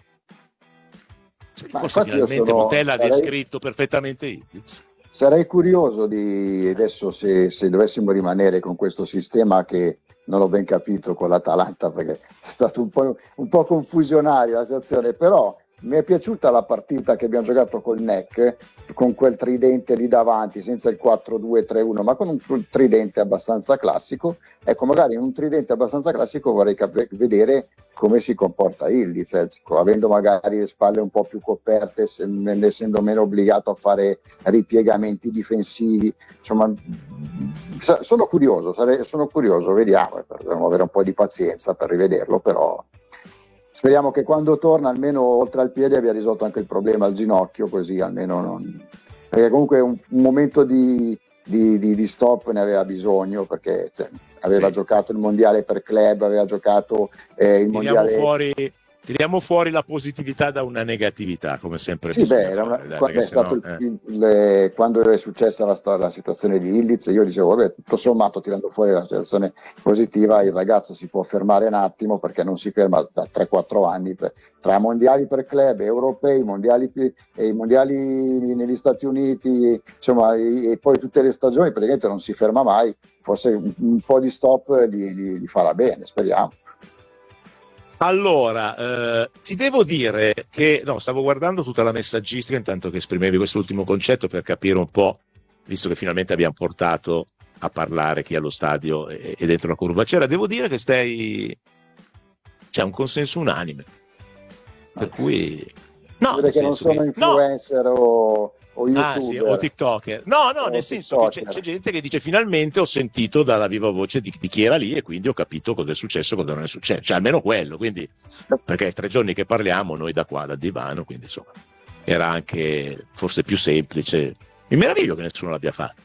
S2: Ma forse finalmente sono, Montella sarei, ha descritto perfettamente Yildiz.
S1: Sarei curioso di adesso se, se dovessimo rimanere con questo sistema che non ho ben capito con l'Atalanta, perché è stato un po', un po' confusionaria la situazione, però mi è piaciuta la partita che abbiamo giocato col N E C, con quel tridente lì davanti, senza il quattro due tre uno, ma con un tridente abbastanza classico. Ecco, magari in un tridente abbastanza classico vorrei cap- vedere come si comporta Yildiz, ecco, avendo magari le spalle un po' più coperte, essendo meno obbligato a fare ripiegamenti difensivi. Insomma, sono curioso, sarei, sono curioso, vediamo, dobbiamo avere un po' di pazienza per rivederlo, però speriamo che quando torna almeno oltre al piede abbia risolto anche il problema al ginocchio, così almeno non... perché comunque un, un momento di, di, di, di stop ne aveva bisogno, perché cioè, aveva sì. giocato il mondiale per club, aveva giocato eh, il
S2: tiriamo
S1: mondiale...
S2: Fuori, tiriamo fuori la positività da una negatività, come sempre.
S1: Sì, beh, era una, fare, dai, quando, è stato no, il, eh. il, quando è successa la, storia, la situazione di Yildiz, io dicevo, vabbè, tutto sommato tirando fuori la situazione positiva, il ragazzo si può fermare un attimo, perché non si ferma da tre quattro anni, per, tra mondiali per club, europei, mondiali e i mondiali negli Stati Uniti, insomma, e, e poi tutte le stagioni, praticamente non si ferma mai. Forse un, un po' di stop gli, gli, gli farà bene, speriamo.
S2: Allora, eh, ti devo dire che no, stavo guardando tutta la messaggistica intanto che esprimevi quest'ultimo concetto, per capire un po', visto che finalmente abbiamo portato a parlare chi è allo stadio e, e dentro la curva. Devo dire che stai c'è un consenso unanime, per cui no,
S1: perché non sono che... influencer no. o o YouTuber.
S2: Ah sì, o TikToker. No, no, o nel senso TikToker. Che c'è, c'è gente che dice finalmente ho sentito dalla viva voce di, di chi era lì e quindi ho capito cosa è successo, cosa non è successo, cioè almeno quello, quindi perché è tre giorni che parliamo noi da qua, dal divano, quindi insomma era anche forse più semplice. Mi meraviglio che nessuno l'abbia fatto.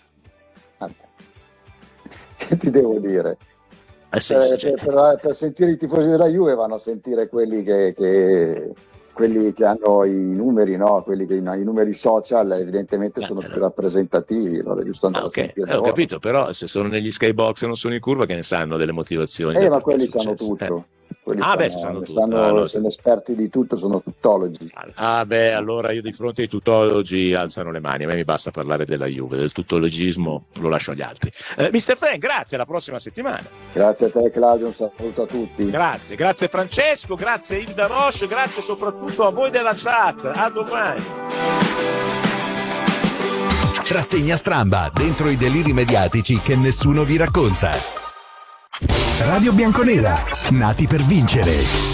S1: Che ti devo dire?
S2: Eh, sì, sì,
S1: per, per, per sentire i tifosi della Juve vanno a sentire quelli che... che... quelli che hanno i numeri, no? Quelli che i numeri social evidentemente sono più rappresentativi, allora, giusto andare
S2: ah, okay.
S1: a sentire.
S2: Eh, ho capito, però se sono negli skybox e non sono in curva, che ne sanno delle motivazioni?
S1: Eh, ma quelli sanno tutto.
S2: Eh. Quelli ah, sanno, beh, sanno tutto. Sanno,
S1: ah, no, sono esperti di tutto, sono tuttologi.
S2: Ah, beh, allora io di fronte ai tuttologi alzano le mani. A me mi basta parlare della Juve, del tuttologismo lo lascio agli altri. Eh, mister Frank, grazie, alla prossima settimana.
S1: Grazie a te, Claudio, un saluto a tutti.
S2: Grazie, grazie Francesco, grazie Hilda Roche, grazie soprattutto a voi della chat. A domani.
S3: Rassegna stramba dentro i deliri mediatici che nessuno vi racconta. Radio Bianconera, nati per vincere.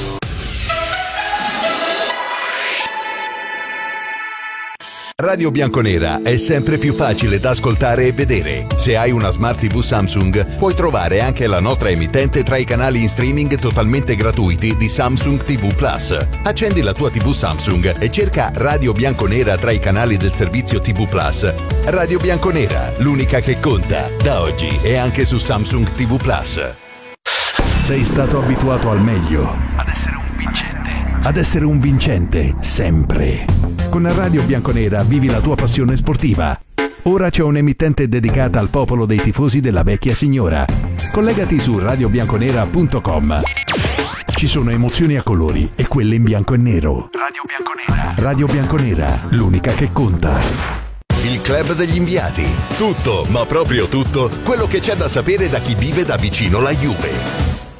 S3: Radio Bianconera è sempre più facile da ascoltare e vedere. Se hai una Smart tivù Samsung, puoi trovare anche la nostra emittente tra i canali in streaming totalmente gratuiti di Samsung tivù Plus. Accendi la tua tivù Samsung e cerca Radio Bianconera tra i canali del servizio tivù Plus. Radio Bianconera, l'unica che conta, da oggi e anche su Samsung tivù Plus.
S6: Sei stato abituato al meglio,
S3: ad essere un vincente,
S6: ad essere un vincente sempre. Con Radio Bianconera vivi la tua passione sportiva. Ora c'è un'emittente dedicata al popolo dei tifosi della vecchia signora. Collegati su radio bianconera punto com. Ci sono emozioni a colori e quelle in bianco e nero. Radio Bianconera. Radio Bianconera, l'unica che conta.
S3: Il club degli inviati. Tutto, ma proprio tutto, quello che c'è da sapere da chi vive da vicino la Juve.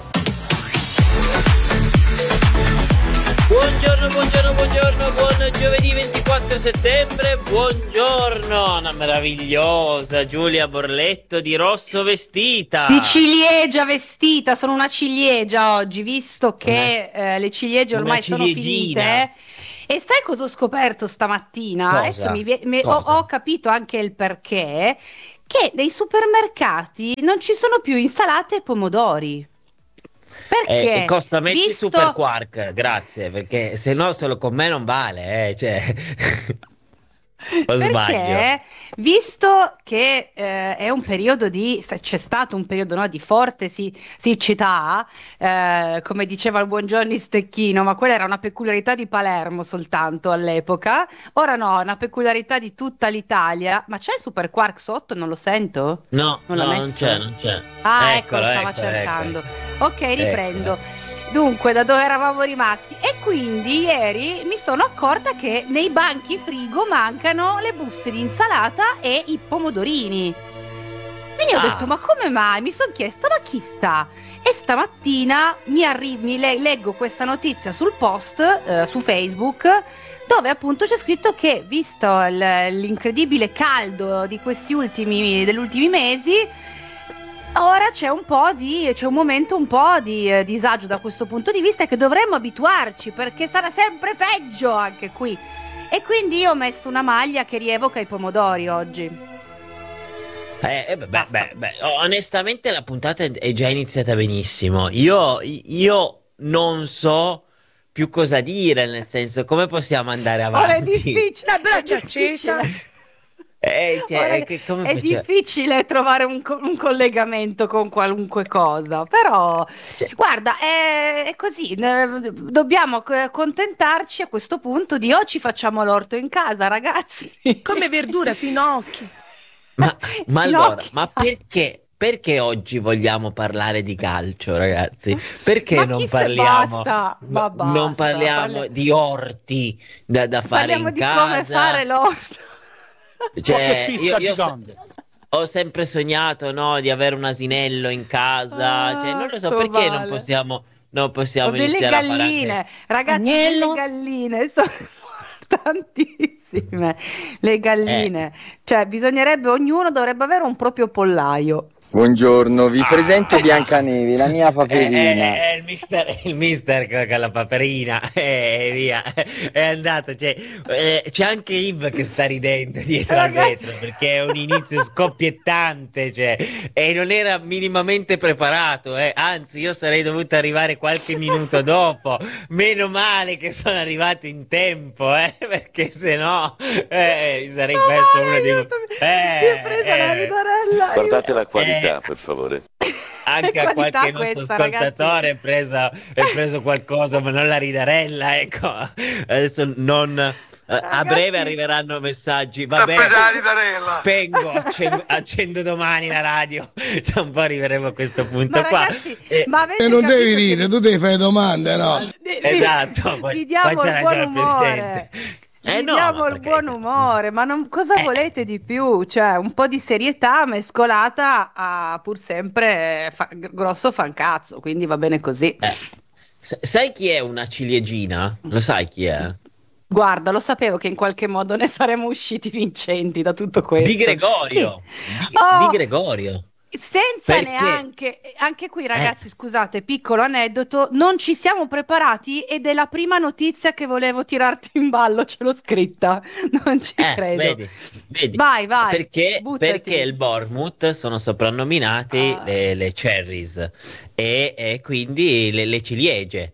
S9: Buongiorno, buongiorno, buongiorno, buon giovedì ventiquattro settembre, buongiorno, una meravigliosa Giulia Borletto di rosso vestita.
S10: Di ciliegia vestita, sono una ciliegia oggi, visto che eh, le ciliegie ormai sono finite. Eh? E sai cosa ho scoperto stamattina?
S9: Cosa?
S10: Adesso mi, mi, ho, ho capito anche il perché, che nei supermercati non ci sono più insalate e pomodori. Perché?
S9: Eh, costa metti
S10: visto...
S9: Super Quark, grazie, perché se no solo con me non vale, eh, cioè... o
S10: Perché,
S9: sbaglio?
S10: Visto che eh, è un periodo di, c'è stato un periodo no, di forte si, siccità, eh, come diceva il buon Johnny Stecchino, ma quella era una peculiarità di Palermo soltanto all'epoca, ora no, è una peculiarità di tutta l'Italia. Ma c'è il Super Quark sotto? Non lo sento?
S9: No,
S10: non, l'ha
S9: no,
S10: messo?
S9: non c'è, non c'è.
S10: Ah,
S9: Eccolo,
S10: ecco, stava
S9: ecco,
S10: cercando.
S9: ecco.
S10: Ok, riprendo.
S9: Ecco.
S10: Dunque, da dove eravamo rimasti? E quindi ieri mi sono accorta che nei banchi frigo mancano le buste di insalata e i pomodorini. Quindi ho
S9: Ah.
S10: detto, ma come mai? Mi sono chiesta, ma chi sta? E stamattina mi, arri- mi le- leggo questa notizia sul post, eh, su Facebook, dove appunto c'è scritto che, visto il- l'incredibile caldo di questi ultimi, degli ultimi mesi, ora c'è un po' di, c'è un momento un po' di eh, disagio da questo punto di vista, e che dovremmo abituarci, perché sarà sempre peggio anche qui. E quindi io ho messo una maglia che rievoca i pomodori oggi.
S9: Eh, eh, beh, beh, beh, onestamente la puntata è- è già iniziata benissimo. Io, io non so più cosa dire, nel senso, come possiamo andare
S10: Ora è
S9: avanti?
S10: difficile.
S11: La braccia accesa.
S9: Eh, cioè,
S10: Ora
S9: eh, che- come
S10: è
S9: facciamo?
S10: difficile trovare un, co- un collegamento con qualunque cosa, però
S9: Cioè-
S10: guarda, è, è così, ne- dobbiamo co- accontentarci a questo punto di o ci facciamo l'orto in casa, ragazzi.
S11: Come verdura, finocchi.
S9: Ma, ma allora,
S10: Finocchia.
S9: ma perché, perché oggi vogliamo parlare di calcio, ragazzi? Perché
S10: Ma
S9: non
S10: chi se
S9: parliamo,
S10: basta? Ma
S9: no-
S10: basta,
S9: non parliamo
S10: parli-
S9: di orti da, da fare
S10: Parliamo
S9: in
S10: di
S9: casa?
S10: come fare l'orto.
S9: Cioè,
S12: Qualche
S9: io,
S12: pizza
S9: io so-
S12: gigante.
S9: ho sempre sognato, no, di avere un asinello in casa.
S10: Ah,
S9: Cioè, non lo so,
S10: sto
S9: perché non
S10: male.
S9: possiamo, non
S10: Ho
S9: possiamo
S10: delle
S9: iniziare a fare anche...
S10: galline, ragazzi,
S11: Agnello.
S10: le galline sono tantissime, le galline, cioè bisognerebbe, ognuno dovrebbe avere un proprio pollaio.
S13: Buongiorno, vi
S9: Ah.
S13: presento Biancanevi, la mia
S9: Eh,
S13: paperina.
S9: eh, eh, il mister, il mister con con la paperina, eh, via, è andato, cioè, eh, c'è anche Yves che sta ridendo dietro al
S10: Ragazzi.
S9: vetro, perché è un inizio scoppiettante, cioè, e non era minimamente preparato, eh, anzi io sarei dovuto arrivare qualche minuto dopo, meno male che sono arrivato in tempo, eh, perché sennò eh, mi sarei
S10: No,
S9: perso
S10: Mario,
S9: uno dei...
S10: aiutami,
S9: Eh,
S10: mi è presa la
S9: eh.
S10: ridarella.
S14: Guardate la qualità,
S9: Eh.
S14: per favore.
S9: Anche
S10: Che
S9: a
S10: qualità
S9: qualche nostro
S10: questa,
S9: ascoltatore è preso, è preso qualcosa, ma non la ridarella, ecco. Adesso non... eh, a
S10: Ragazzi.
S9: breve arriveranno messaggi. Vabbè, spengo, accendo, accendo domani la radio. Tra un po' arriveremo a questo punto
S10: Ma
S9: qua.
S10: ragazzi,
S9: Eh,
S10: ma avete
S12: E non
S10: capito
S12: devi
S10: che-
S12: ridere, tu devi fare domande, no?
S10: vi- vi-
S9: Esatto, poi-
S10: vi diamo
S9: poi c'ha
S10: il buon
S9: ragione il
S10: umore.
S9: Presidente. Eh,
S10: Vi
S9: no,
S10: diamo
S9: ma
S10: il
S9: perché-
S10: buon umore, ma non, cosa
S9: Eh.
S10: volete di più? Cioè, un po' di serietà mescolata a pur sempre fa- grosso fancazzo, quindi va bene così.
S9: Eh, sa- sai chi è una ciliegina? Lo sai chi è?
S10: Guarda, lo sapevo che in qualche modo ne saremmo usciti vincenti da tutto questo.
S9: Di Gregorio.
S10: Chi?
S9: Di,
S10: Oh!
S9: di Gregorio.
S10: Senza
S9: Perché?
S10: neanche, anche qui ragazzi, scusate, piccolo aneddoto, non ci siamo preparati ed è la prima notizia che volevo tirarti in ballo, ce l'ho scritta, non ci
S9: Eh,
S10: credo.
S9: vedi, vedi.
S10: Vai, vai,
S9: Perché,
S10: buttati.
S9: perché il Bournemouth sono soprannominati
S10: Ah.
S9: le, le cherries e, e quindi le, le ciliegie.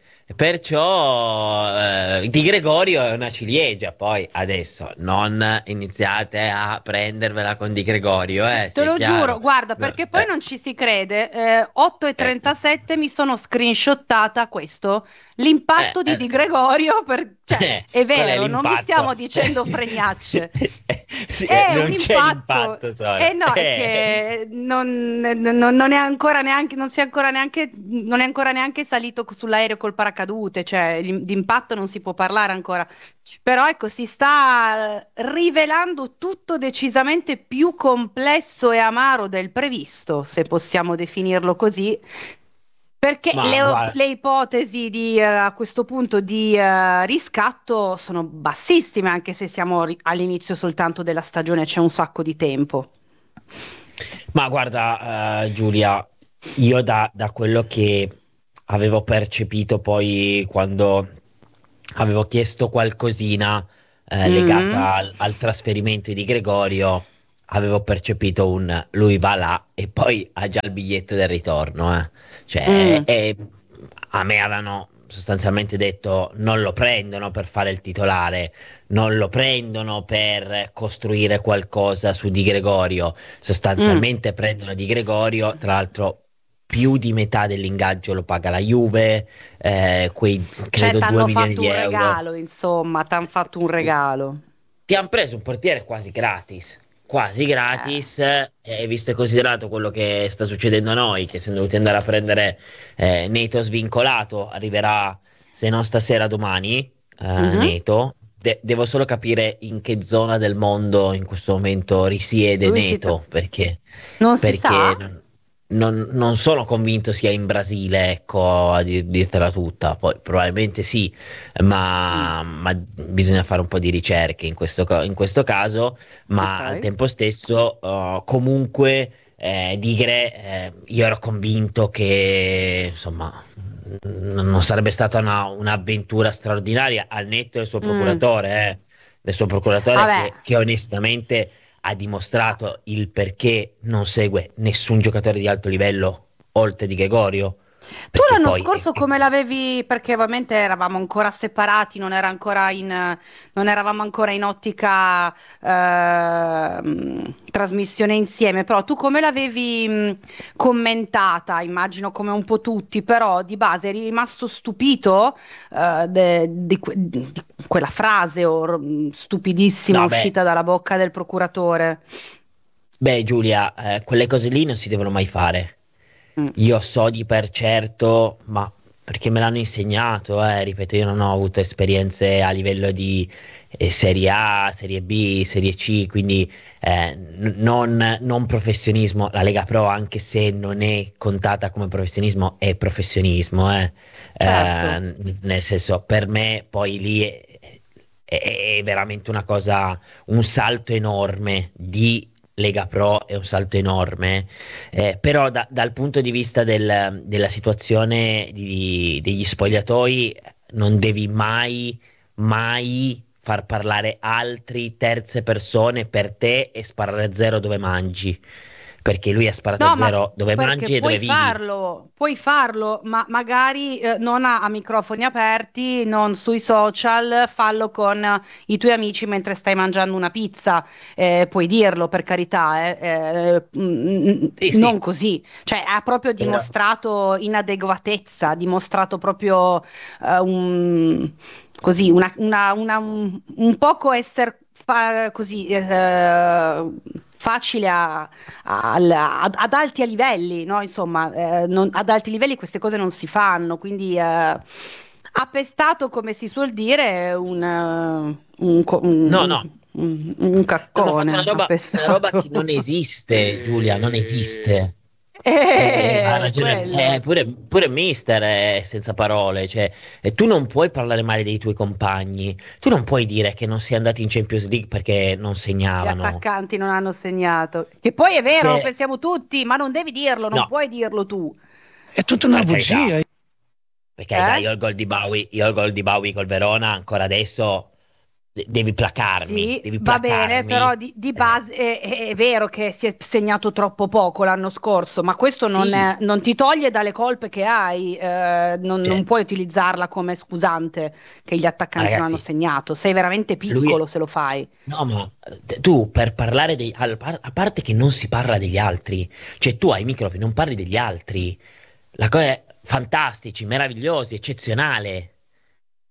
S9: Perciò eh, Di Gregorio è una ciliegia. Poi adesso non iniziate a prendervela con Di Gregorio, eh,
S10: Te
S9: sia
S10: lo
S9: chiaro.
S10: giuro, guarda,
S9: No,
S10: perché poi
S9: eh.
S10: non ci si crede. Eh, otto e trentasette mi sono screenshottata questo, l'impatto
S9: Eh,
S10: di
S9: eh.
S10: Di Gregorio per Cioè, è vero, non vi stiamo dicendo fregnacce.
S9: Sì,
S10: è
S9: non
S10: un
S9: c'è
S10: impatto.
S9: l'impatto, Sora.
S10: Eh no, è
S9: Eh.
S10: che non, non- non è ancora neanche, non si è ancora neanche, non è ancora neanche salito sull'aereo col paracadute, cioè l'im- di impatto non si può parlare ancora. Però ecco, si sta rivelando tutto decisamente più complesso e amaro del previsto, se possiamo definirlo così. Perché
S9: Ma
S10: le,
S9: guarda,
S10: le ipotesi di, eh, a questo punto di eh, riscatto sono bassissime, anche se siamo ri- all'inizio soltanto della stagione, c'è un sacco di tempo.
S9: ma guarda, eh, Giulia, io da, da quello che avevo percepito poi quando avevo chiesto qualcosina eh,
S10: Mm.
S9: legata al, al trasferimento di Gregorio, avevo percepito un lui va là e poi ha già il biglietto del ritorno, eh. Cioè,
S10: Mm.
S9: e a me avevano sostanzialmente detto non lo prendono per fare il titolare, non lo prendono per costruire qualcosa su Di Gregorio,
S10: Mm.
S9: sostanzialmente prendono Di Gregorio, tra l'altro più di metà dell'ingaggio lo paga la Juve, eh, quei
S10: Cioè,
S9: credo due
S10: t'hanno
S9: milioni
S10: fatto
S9: di
S10: un
S9: euro.
S10: regalo, insomma, t'hanno fatto un regalo.
S9: Ti hanno preso un portiere quasi gratis, quasi gratis, eh, e visto e considerato quello che sta succedendo a noi, che siamo dovuti andare a prendere eh, Neto svincolato, arriverà se non stasera domani, eh,
S10: Mhm.
S9: Neto. De- devo solo capire in che zona del mondo in questo momento risiede
S10: Lui si
S9: Neto,
S10: tro-
S9: perché,
S10: Non si
S9: perché
S10: sa?
S9: non, non- non sono convinto sia in Brasile, ecco, a dir- dirtela tutta. Poi probabilmente sì,
S10: Mm.
S9: ma, ma bisogna fare un po' di ricerche in questo, ca- in questo caso, ma al
S10: Ok.
S9: tempo stesso, uh, comunque, eh, Digre, eh, io ero convinto che, insomma, n- non sarebbe stata una- un'avventura straordinaria al netto del suo
S10: Mm.
S9: procuratore, eh, del suo procuratore
S10: Vabbè.
S9: che, che onestamente ha dimostrato il perché non segue nessun giocatore di alto livello oltre di Gregorio,
S10: Tu
S9: perché
S10: l'anno
S9: poi
S10: scorso come l'avevi? Perché ovviamente eravamo ancora separati, non era ancora in, non eravamo ancora in ottica ehm, trasmissione insieme, però tu come l'avevi mh, commentata? Immagino come un po' tutti, però di base eri rimasto stupito eh, de- di, que- di quella frase or- mh, stupidissima
S9: no, beh,
S10: uscita dalla bocca del procuratore.
S9: beh, Giulia, eh, quelle cose lì non si devono mai fare.
S10: Mm.
S9: Io so di per certo, ma perché me l'hanno insegnato, eh, ripeto, io non ho avuto esperienze a livello di eh, Serie A, Serie B, Serie C, quindi eh, n- non, non professionismo. La Lega Pro, anche se non è contata come professionismo, è professionismo, eh.
S10: Certo.
S9: Eh, n- nel senso, per me poi lì è, è- è veramente una cosa, un salto enorme di Lega Pro, è un salto enorme. Eh, però da- dal punto di vista del- della situazione di- degli spogliatoi non devi mai, mai far parlare altri terze persone per te e sparare a zero dove mangi, perché lui ha sparato
S10: No,
S9: a
S10: ma
S9: zero dove
S10: perché
S9: mangi e dove
S10: puoi
S9: vivi.
S10: farlo, puoi farlo, ma magari eh, non a, a microfoni aperti, non sui social, fallo con eh, i tuoi amici mentre stai mangiando una pizza, eh, puoi dirlo per carità, eh, eh, mm,
S9: Sì,
S10: non
S9: sì,
S10: così, cioè ha proprio
S9: però
S10: dimostrato inadeguatezza, ha dimostrato proprio eh, un, così, una, una- una- un, un poco essere fa- così eh, facile a al- ad, ad alti livelli, no? Insomma, eh, non- ad alti livelli queste cose non si fanno, quindi eh, ha pestato, come si suol dire, un, eh, un, co-
S9: no,
S10: un-
S9: no,
S10: un- un
S9: hanno fatto una
S10: caccone, ha
S9: roba, una roba che
S10: pestato.
S9: non esiste, Giulia, non esiste. Eh, ha
S10: Eh,
S9: ragione, eh,
S10: quello.
S9: pure, pure Mister è senza parole, cioè, eh, tu non puoi parlare male dei tuoi compagni, tu non puoi dire che non sei andato in Champions League perché non
S10: Gli
S9: segnavano,
S10: attaccanti non hanno segnato. Che poi è vero, lo
S9: cioè,
S10: pensiamo tutti, ma non devi dirlo, non
S9: no,
S10: puoi dirlo tu.
S12: È tutta una
S9: per carità,
S12: bugia.
S9: per carità,
S10: Eh?
S9: io il gol di Bowie, io il gol di Bowie col Verona, ancora adesso de- devi placarmi,
S10: Sì,
S9: devi
S10: va bene, però
S9: placarmi,
S10: di, di
S9: eh,
S10: base è, è- è vero che si è segnato troppo poco l'anno scorso, ma questo non,
S9: sì,
S10: è- non ti toglie dalle colpe che hai, eh, non, non
S9: cioè,
S10: puoi utilizzarla come scusante che gli
S9: ma
S10: attaccanti non hanno
S9: ragazzi,
S10: segnato, sei veramente
S9: lui
S10: piccolo se lo fai.
S9: no, ma eh, tu per parlare dei... al- a parte che non si parla degli altri, cioè tu ai microfoni non parli degli altri, la cosa è fantastici, meravigliosi, eccezionale.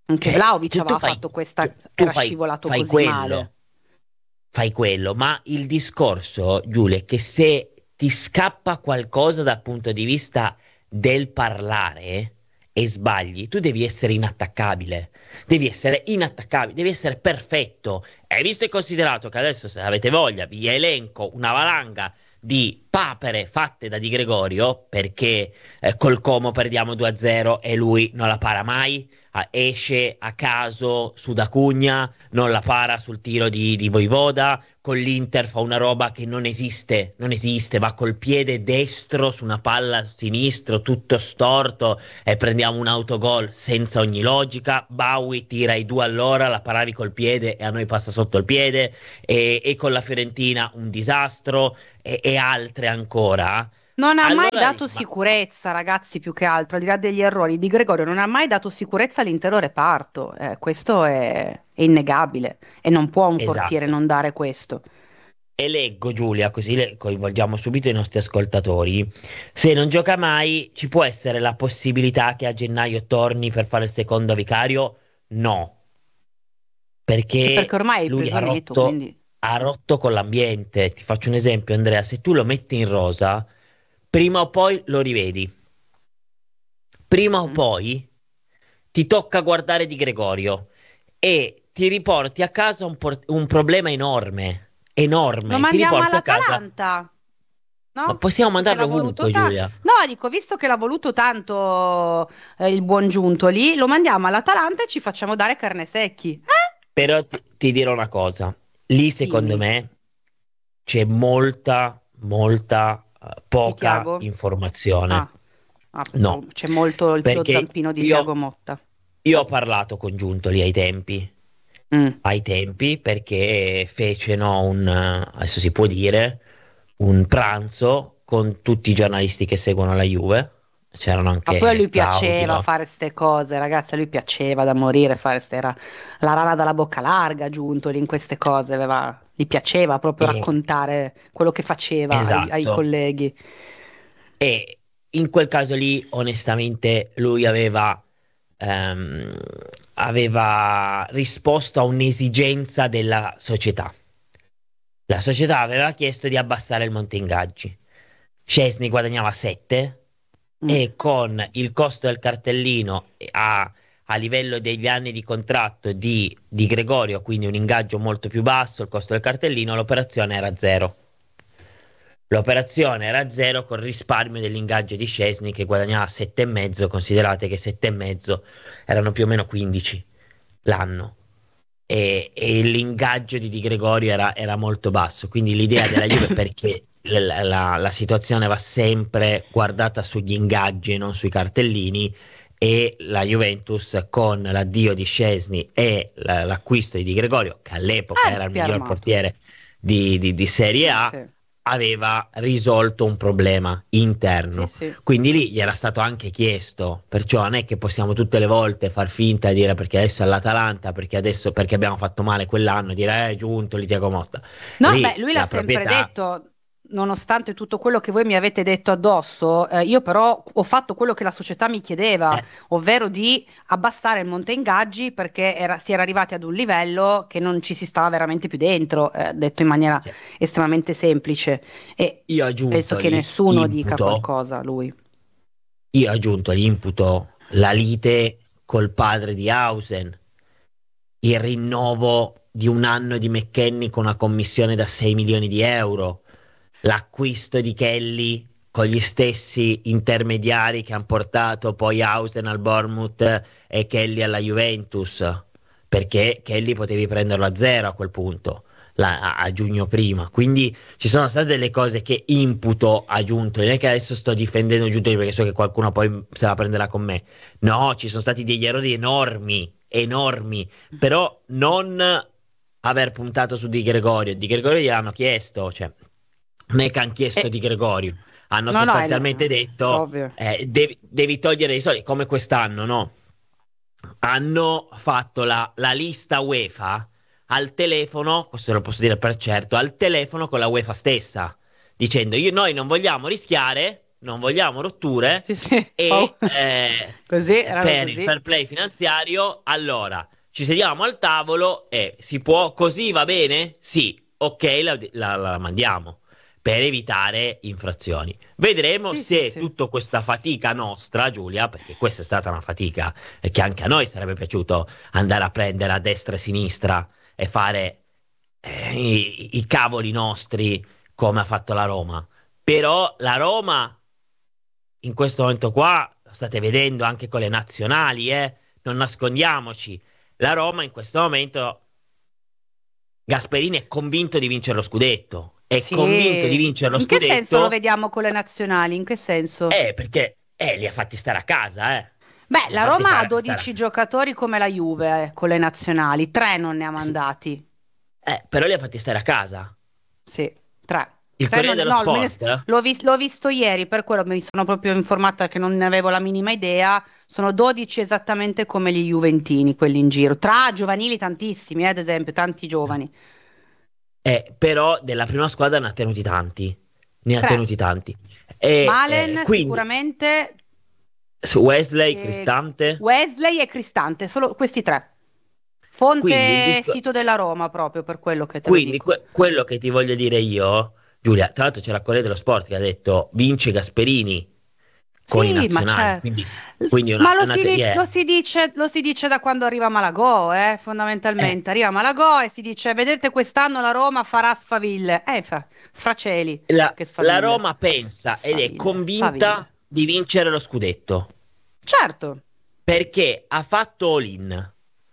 S10: Anche
S9: Cioè,
S10: Vlahovic
S9: tu- tu
S10: aveva
S9: fai-
S10: fatto questa,
S9: tu- tu
S10: era
S9: fai-
S10: scivolato
S9: fai
S10: così
S9: quello,
S10: male.
S9: fai quello, ma il discorso, Giulia, è che se ti scappa qualcosa dal punto di vista del parlare e sbagli, tu devi essere inattaccabile, devi essere inattaccabile, devi essere perfetto. E visto e considerato che adesso, se avete voglia, vi elenco una valanga di papere fatte da Di Gregorio, perché eh, col Como perdiamo due a zero e lui non la para mai, ah, esce a caso su D'Acugna, non la para sul tiro di, di Voivoda, con l'Inter fa una roba che non esiste, non esiste, va col piede destro su una palla sinistro, tutto storto, e prendiamo un autogol senza ogni logica. Bawi tira i due all'ora, la paravi col piede e a noi passa sotto il piede, e, e con la Fiorentina un disastro, e, e altre ancora.
S10: Non ha mai
S9: Allora
S10: dato
S9: dici, ma-
S10: sicurezza, ragazzi, più che altro, al di là degli errori. Di Gregorio non ha mai dato sicurezza all'intero reparto. Eh, questo è, è innegabile. E non può un portiere
S9: Esatto.
S10: non dare questo.
S9: E leggo, Giulia, così le coinvolgiamo subito i nostri ascoltatori. Se non gioca mai, ci può essere la possibilità che a gennaio torni per fare il secondo vicario? No, perché,
S10: Perché ormai hai
S9: lui
S10: preso
S9: ha
S10: Neto,
S9: rotto,
S10: quindi...
S9: ha rotto con l'ambiente. Ti faccio un esempio, Andrea: se tu lo metti in rosa, prima o poi lo rivedi. Prima o
S10: Mm.
S9: poi ti tocca guardare Di Gregorio e ti riporti a casa un, por- un problema enorme, enorme.
S10: Lo
S9: Ti
S10: mandiamo
S9: riporti a casa.
S10: all'Atalanta. No?
S9: Ma possiamo
S10: Visto che
S9: mandarlo
S10: l'ha voluto
S9: ovunque,
S10: ta-
S9: Giulia.
S10: No, dico, visto che l'ha voluto tanto eh, il buon Giuntoli, lo mandiamo all'Atalanta e ci facciamo dare carne secchi. Eh?
S9: Però ti, ti dirò una cosa. Lì, secondo
S10: Dimmi.
S9: me, c'è molta, molta, eh, poca
S10: Thiago?
S9: informazione.
S10: Ah, ah,
S9: No,
S10: c'è molto il tuo
S9: perché
S10: zampino di
S9: io-
S10: Thiago Motta.
S9: Io ho parlato con Giuntoli ai tempi,
S10: Mm.
S9: ai tempi, perché fecero un, eh, adesso si può dire, un pranzo con tutti i giornalisti che seguono la Juve. C'erano anche
S10: Ma poi a lui
S9: Claudio.
S10: piaceva fare ste cose, ragazzi, a lui piaceva da morire fare ste, era la rana dalla bocca larga, Giuntoli in queste cose, aveva, gli piaceva proprio
S9: E-
S10: raccontare quello che faceva ai-
S9: Esatto.
S10: ai colleghi.
S9: E in quel caso lì, onestamente, lui aveva, ehm, aveva risposto a un'esigenza della società. La società aveva chiesto di abbassare il monte ingaggi. Szczesny guadagnava sette
S10: Mm.
S9: e con il costo del cartellino a, a livello degli anni di contratto di, di Gregorio, quindi un ingaggio molto più basso, il costo del cartellino, l'operazione era zero. L'operazione era zero col risparmio dell'ingaggio di Szczesny, che guadagnava sette e mezzo. Considerate che sette e mezzo erano più o meno quindici l'anno, e, e l'ingaggio di Di Gregorio era, era molto basso. Quindi l'idea della Juve, perché la, la- la situazione va sempre guardata sugli ingaggi e non sui cartellini, e la Juventus, con l'addio di Szczesny e la- l'acquisto di Di Gregorio, che all'epoca
S10: Ah,
S9: era il miglior
S10: spiarmato.
S9: portiere di, di- di Serie A,
S10: Sì,
S9: aveva risolto un problema interno.
S10: sì, sì.
S9: Quindi lì gli era stato anche chiesto, perciò non è che possiamo tutte le volte far finta di dire perché adesso è l'Atalanta, perché adesso perché abbiamo fatto male quell'anno, dire eh giunto li Thiago Motta.
S10: No,
S9: Lì
S10: beh, lui l'ha
S9: la
S10: sempre
S9: proprietà-
S10: detto, nonostante tutto quello che voi mi avete detto addosso, eh, io però ho fatto quello che la società mi chiedeva,
S9: Eh.
S10: ovvero di abbassare il monte ingaggi, perché era- si era arrivati ad un livello che non ci si stava veramente più dentro, eh, detto in maniera
S9: Sì.
S10: estremamente semplice. E
S9: Io ho aggiunto
S10: penso che
S9: lì
S10: nessuno dica
S9: imputo-
S10: qualcosa a lui.
S9: Io ho aggiunto l'imputo, la lite col padre di Hausen, il rinnovo di un anno di McKennie con una commissione da sei milioni di euro, l'acquisto di Kelly con gli stessi intermediari che hanno portato poi Hausen al Bournemouth e Kelly alla Juventus, perché Kelly potevi prenderlo a zero a quel punto, la- a, a giugno prima. Quindi ci sono state delle cose che imputo a Giuntoli, non è che adesso sto difendendo Giuntoli perché so che qualcuno poi se la prenderà con me. No, ci sono stati degli errori enormi, enormi, però non aver puntato su Di Gregorio. Di Gregorio gliel'hanno chiesto, cioè non è che hanno chiesto
S10: Eh,
S9: Di Gregorio, hanno
S10: no, no,
S9: sostanzialmente
S10: è-
S9: detto
S10: ovvio.
S9: eh, devi, devi togliere i soldi, come quest'anno, no? Hanno fatto la, la lista UEFA al telefono, questo lo posso dire per certo, al telefono con la UEFA stessa, dicendo io, noi non vogliamo rischiare non vogliamo rotture
S10: sì, sì.
S9: e
S10: oh.
S9: eh,
S10: così,
S9: per
S10: così.
S9: il fair play finanziario, allora ci sediamo al tavolo e si può, così va bene? Sì, ok, la, la, la mandiamo per evitare infrazioni. Vedremo
S10: sì,
S9: se
S10: sì, sì.
S9: tutta questa fatica nostra, Giulia, perché questa è stata una fatica, perché anche a noi sarebbe piaciuto andare a prendere a destra e a sinistra e fare eh, i, i cavoli nostri come ha fatto la Roma. Però la Roma in questo momento qua, lo state vedendo anche con le nazionali, eh? Non nascondiamoci, la Roma in questo momento, Gasperini è convinto di vincere lo scudetto, è
S10: Sì.
S9: convinto di vincere lo
S10: in
S9: scudetto.
S10: In che senso lo vediamo con le nazionali? In che senso?
S9: Eh, perché eh, li ha fatti stare a casa, eh.
S10: Beh,
S9: Li
S10: la
S9: ha fatti
S10: Roma ha
S9: fare-
S10: dodici
S9: stare-
S10: giocatori come la Juve eh, con le nazionali, tre non ne ha mandati.
S9: Eh, però li ha fatti stare a casa.
S10: Sì, tre.
S9: Il
S10: Tre
S9: Corriere
S10: non-
S9: dello
S10: no, me ne-
S9: Sport, eh?
S10: l'ho, vis- l'ho visto ieri, per quello mi sono proprio informata che non ne avevo la minima idea. Sono dodici esattamente come gli juventini, quelli in giro. Tra giovanili tantissimi, eh, ad esempio, tanti giovani.
S9: Eh, però della prima squadra ne ha tenuti tanti. Ne ha
S10: Tre.
S9: tenuti tanti. E,
S10: Malen
S9: eh, quindi
S10: sicuramente,
S9: su Wesley,
S10: eh,
S9: Cristante.
S10: Wesley e Cristante, solo questi tre. Fonte
S9: Quindi il disco-
S10: sito della Roma, proprio per quello che te lo
S9: Quindi
S10: dico.
S9: que- quello che ti voglio dire io, Giulia, tra l'altro c'era il Corriere dello Sport che ha detto vince Gasperini con
S10: Sì,
S9: i
S10: ma
S9: nazionali.
S10: c'è-
S9: Quindi, quindi una,
S10: Ma lo
S9: una
S10: si,
S9: te-
S10: di-
S9: yeah.
S10: lo si dice, lo si dice da quando arriva Malagò, eh, fondamentalmente. Arriva Malagò e si dice, vedete quest'anno la Roma farà sfaville. Eh, fa, sfraceli.
S9: La,
S10: che sfaville.
S9: la Roma pensa ed è
S10: Sfaville,
S9: convinta
S10: sfaville.
S9: di vincere lo scudetto
S10: Certo.
S9: perché ha fatto all-in.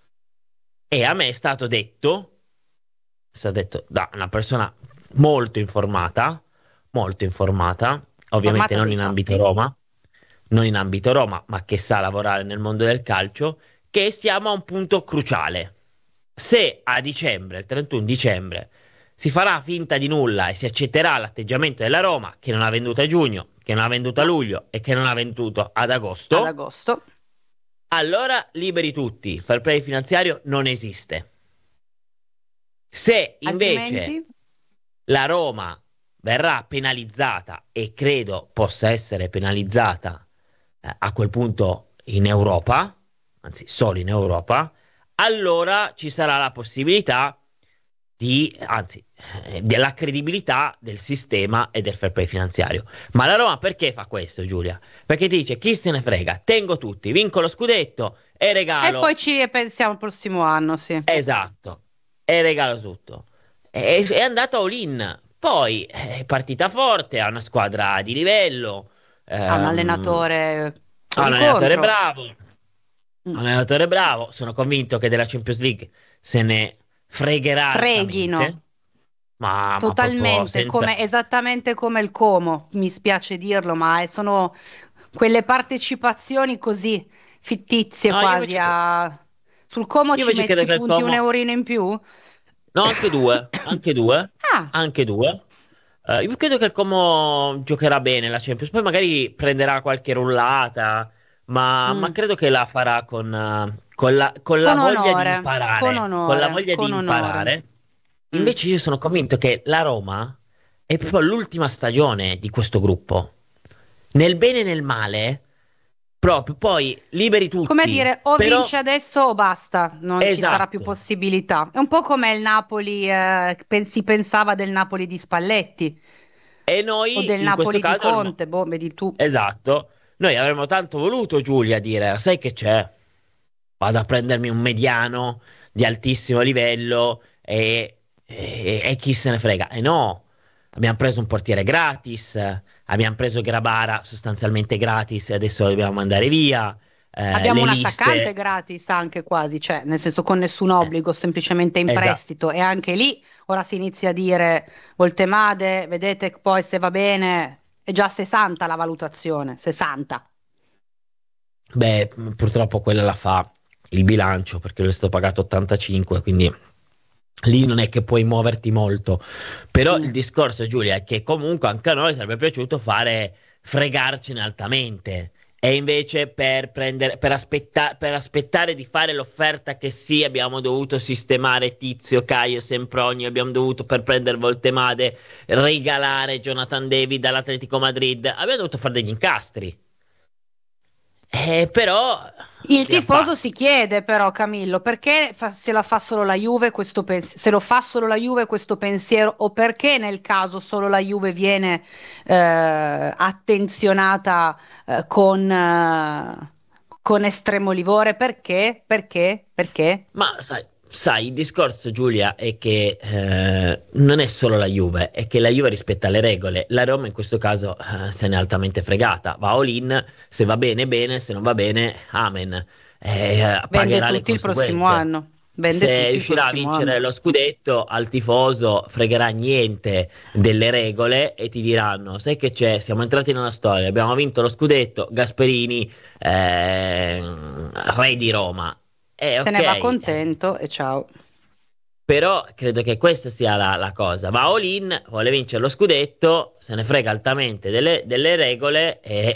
S9: E a me è stato detto, è stato detto da una persona molto informata, molto informata, ovviamente
S10: Informata
S9: non
S10: dei
S9: in
S10: fatti.
S9: ambito Roma, non in ambito Roma, ma che sa lavorare nel mondo del calcio, che stiamo a un punto cruciale. Se a dicembre, il trentuno dicembre, si farà finta di nulla e si accetterà l'atteggiamento della Roma, che non ha venduto a giugno, che non ha venduto a luglio e che non ha venduto ad agosto,
S10: Ad agosto.
S9: allora liberi tutti, il fair play finanziario non esiste. Se invece
S10: Altrimenti?
S9: la Roma verrà penalizzata, e credo possa essere penalizzata eh, a quel punto in Europa, anzi solo in Europa, allora ci sarà la possibilità di, anzi, eh, della credibilità del sistema e del fair play finanziario. Ma la Roma perché fa questo, Giulia? Perché ti dice chi se ne frega, tengo tutti, vinco lo scudetto e regalo.
S10: E poi ci ripensiamo il prossimo anno, sì.
S9: Esatto, e regalo tutto. E, è andato all-in. Poi è partita forte, ha una squadra di livello,
S10: Ha un
S9: ehm,
S10: allenatore.
S9: ha un
S10: di
S9: allenatore
S10: contro.
S9: bravo.
S10: Mm.
S9: Un allenatore bravo. Sono convinto che della Champions League se ne fregherà
S10: Freghino.
S9: altamente. Ma, ma proprio
S10: Totalmente,
S9: senza-
S10: come, esattamente come il Como, mi spiace dirlo, ma è- sono quelle partecipazioni così fittizie
S9: No, io
S10: quasi
S9: invece-
S10: a... Sul Como
S9: io
S10: ci
S9: invece credo
S10: metti
S9: che il
S10: punti un
S9: Como-
S10: eurino in più?
S9: No, anche due, anche due,
S10: Ah,
S9: anche due. Eh, io credo che il Como giocherà bene la Champions, poi magari prenderà qualche rullata, ma,
S10: Mm.
S9: ma credo che la farà con, eh, con la, con la
S10: Con
S9: voglia
S10: onore,
S9: di imparare.
S10: con onore,
S9: con la voglia
S10: con
S9: di
S10: onore.
S9: imparare.
S10: Mm.
S9: Invece io sono convinto che la Roma è proprio l'ultima stagione di questo gruppo. Nel bene e nel male, proprio poi liberi tutti.
S10: come dire, o
S9: però-
S10: vince adesso o basta, non ci
S9: Esatto.
S10: sarà più possibilità. È un po' come il Napoli, eh, pen- si pensava del Napoli di Spalletti
S9: E noi
S10: o del
S9: in
S10: Napoli
S9: questo
S10: di
S9: caso avremmo-
S10: Conte, boh, vedi tu.
S9: Esatto. Noi avremmo tanto voluto, Giulia, dire, sai che c'è? Vado a prendermi un mediano di altissimo livello e, e- e chi se ne frega. E no, abbiamo preso un portiere gratis, abbiamo preso Grabara sostanzialmente gratis e adesso lo dobbiamo mandare via. Eh,
S10: Abbiamo
S9: le
S10: un
S9: liste-
S10: attaccante gratis anche quasi, cioè nel senso con nessun obbligo, semplicemente in
S9: esatto.
S10: prestito, e anche lì ora si inizia a dire Voltemade, vedete che poi se va bene è già sessanta la valutazione, sessanta.
S9: Beh, purtroppo quella la fa il bilancio perché lui è stato pagato ottantacinque, quindi lì non è che puoi muoverti molto. Però
S10: Mm.
S9: il discorso, Giulia, è che comunque anche a noi sarebbe piaciuto fare fregarcene altamente E invece per, prendere, per, aspetta, per aspettare di fare l'offerta che sì, abbiamo dovuto sistemare Tizio, Caio, Sempronio, abbiamo dovuto per prendere Voltemade regalare Jonathan David all'Atletico Madrid, abbiamo dovuto fare degli incastri. Eh, però
S10: il tifoso si chiede però, Camillo, perché fa, se la fa solo la Juve questo pensiero, se lo fa solo la Juve questo pensiero, o perché nel caso solo la Juve viene eh, attenzionata eh, con eh, con estremo livore? Perché? Perché? Perché?
S9: Ma sai, sai, il discorso, Giulia, è che eh, non è solo la Juve, è che la Juve rispetta le regole. La Roma in questo caso eh, se n'è altamente fregata, va all in, se va bene bene, se non va bene amen, eh, pagherà le
S10: tutti il
S9: conseguenze.
S10: prossimo anno. Vende
S9: Se riuscirà a vincere
S10: anno.
S9: lo scudetto, al tifoso fregherà niente delle regole e ti diranno: sai che c'è, siamo entrati nella storia, abbiamo vinto lo scudetto, Gasperini eh, re di Roma. Eh,
S10: Se
S9: okay.
S10: ne va contento e ciao.
S9: Però credo che questa sia la, la cosa. Va all in, vuole vincere lo scudetto, se ne frega altamente delle, delle regole e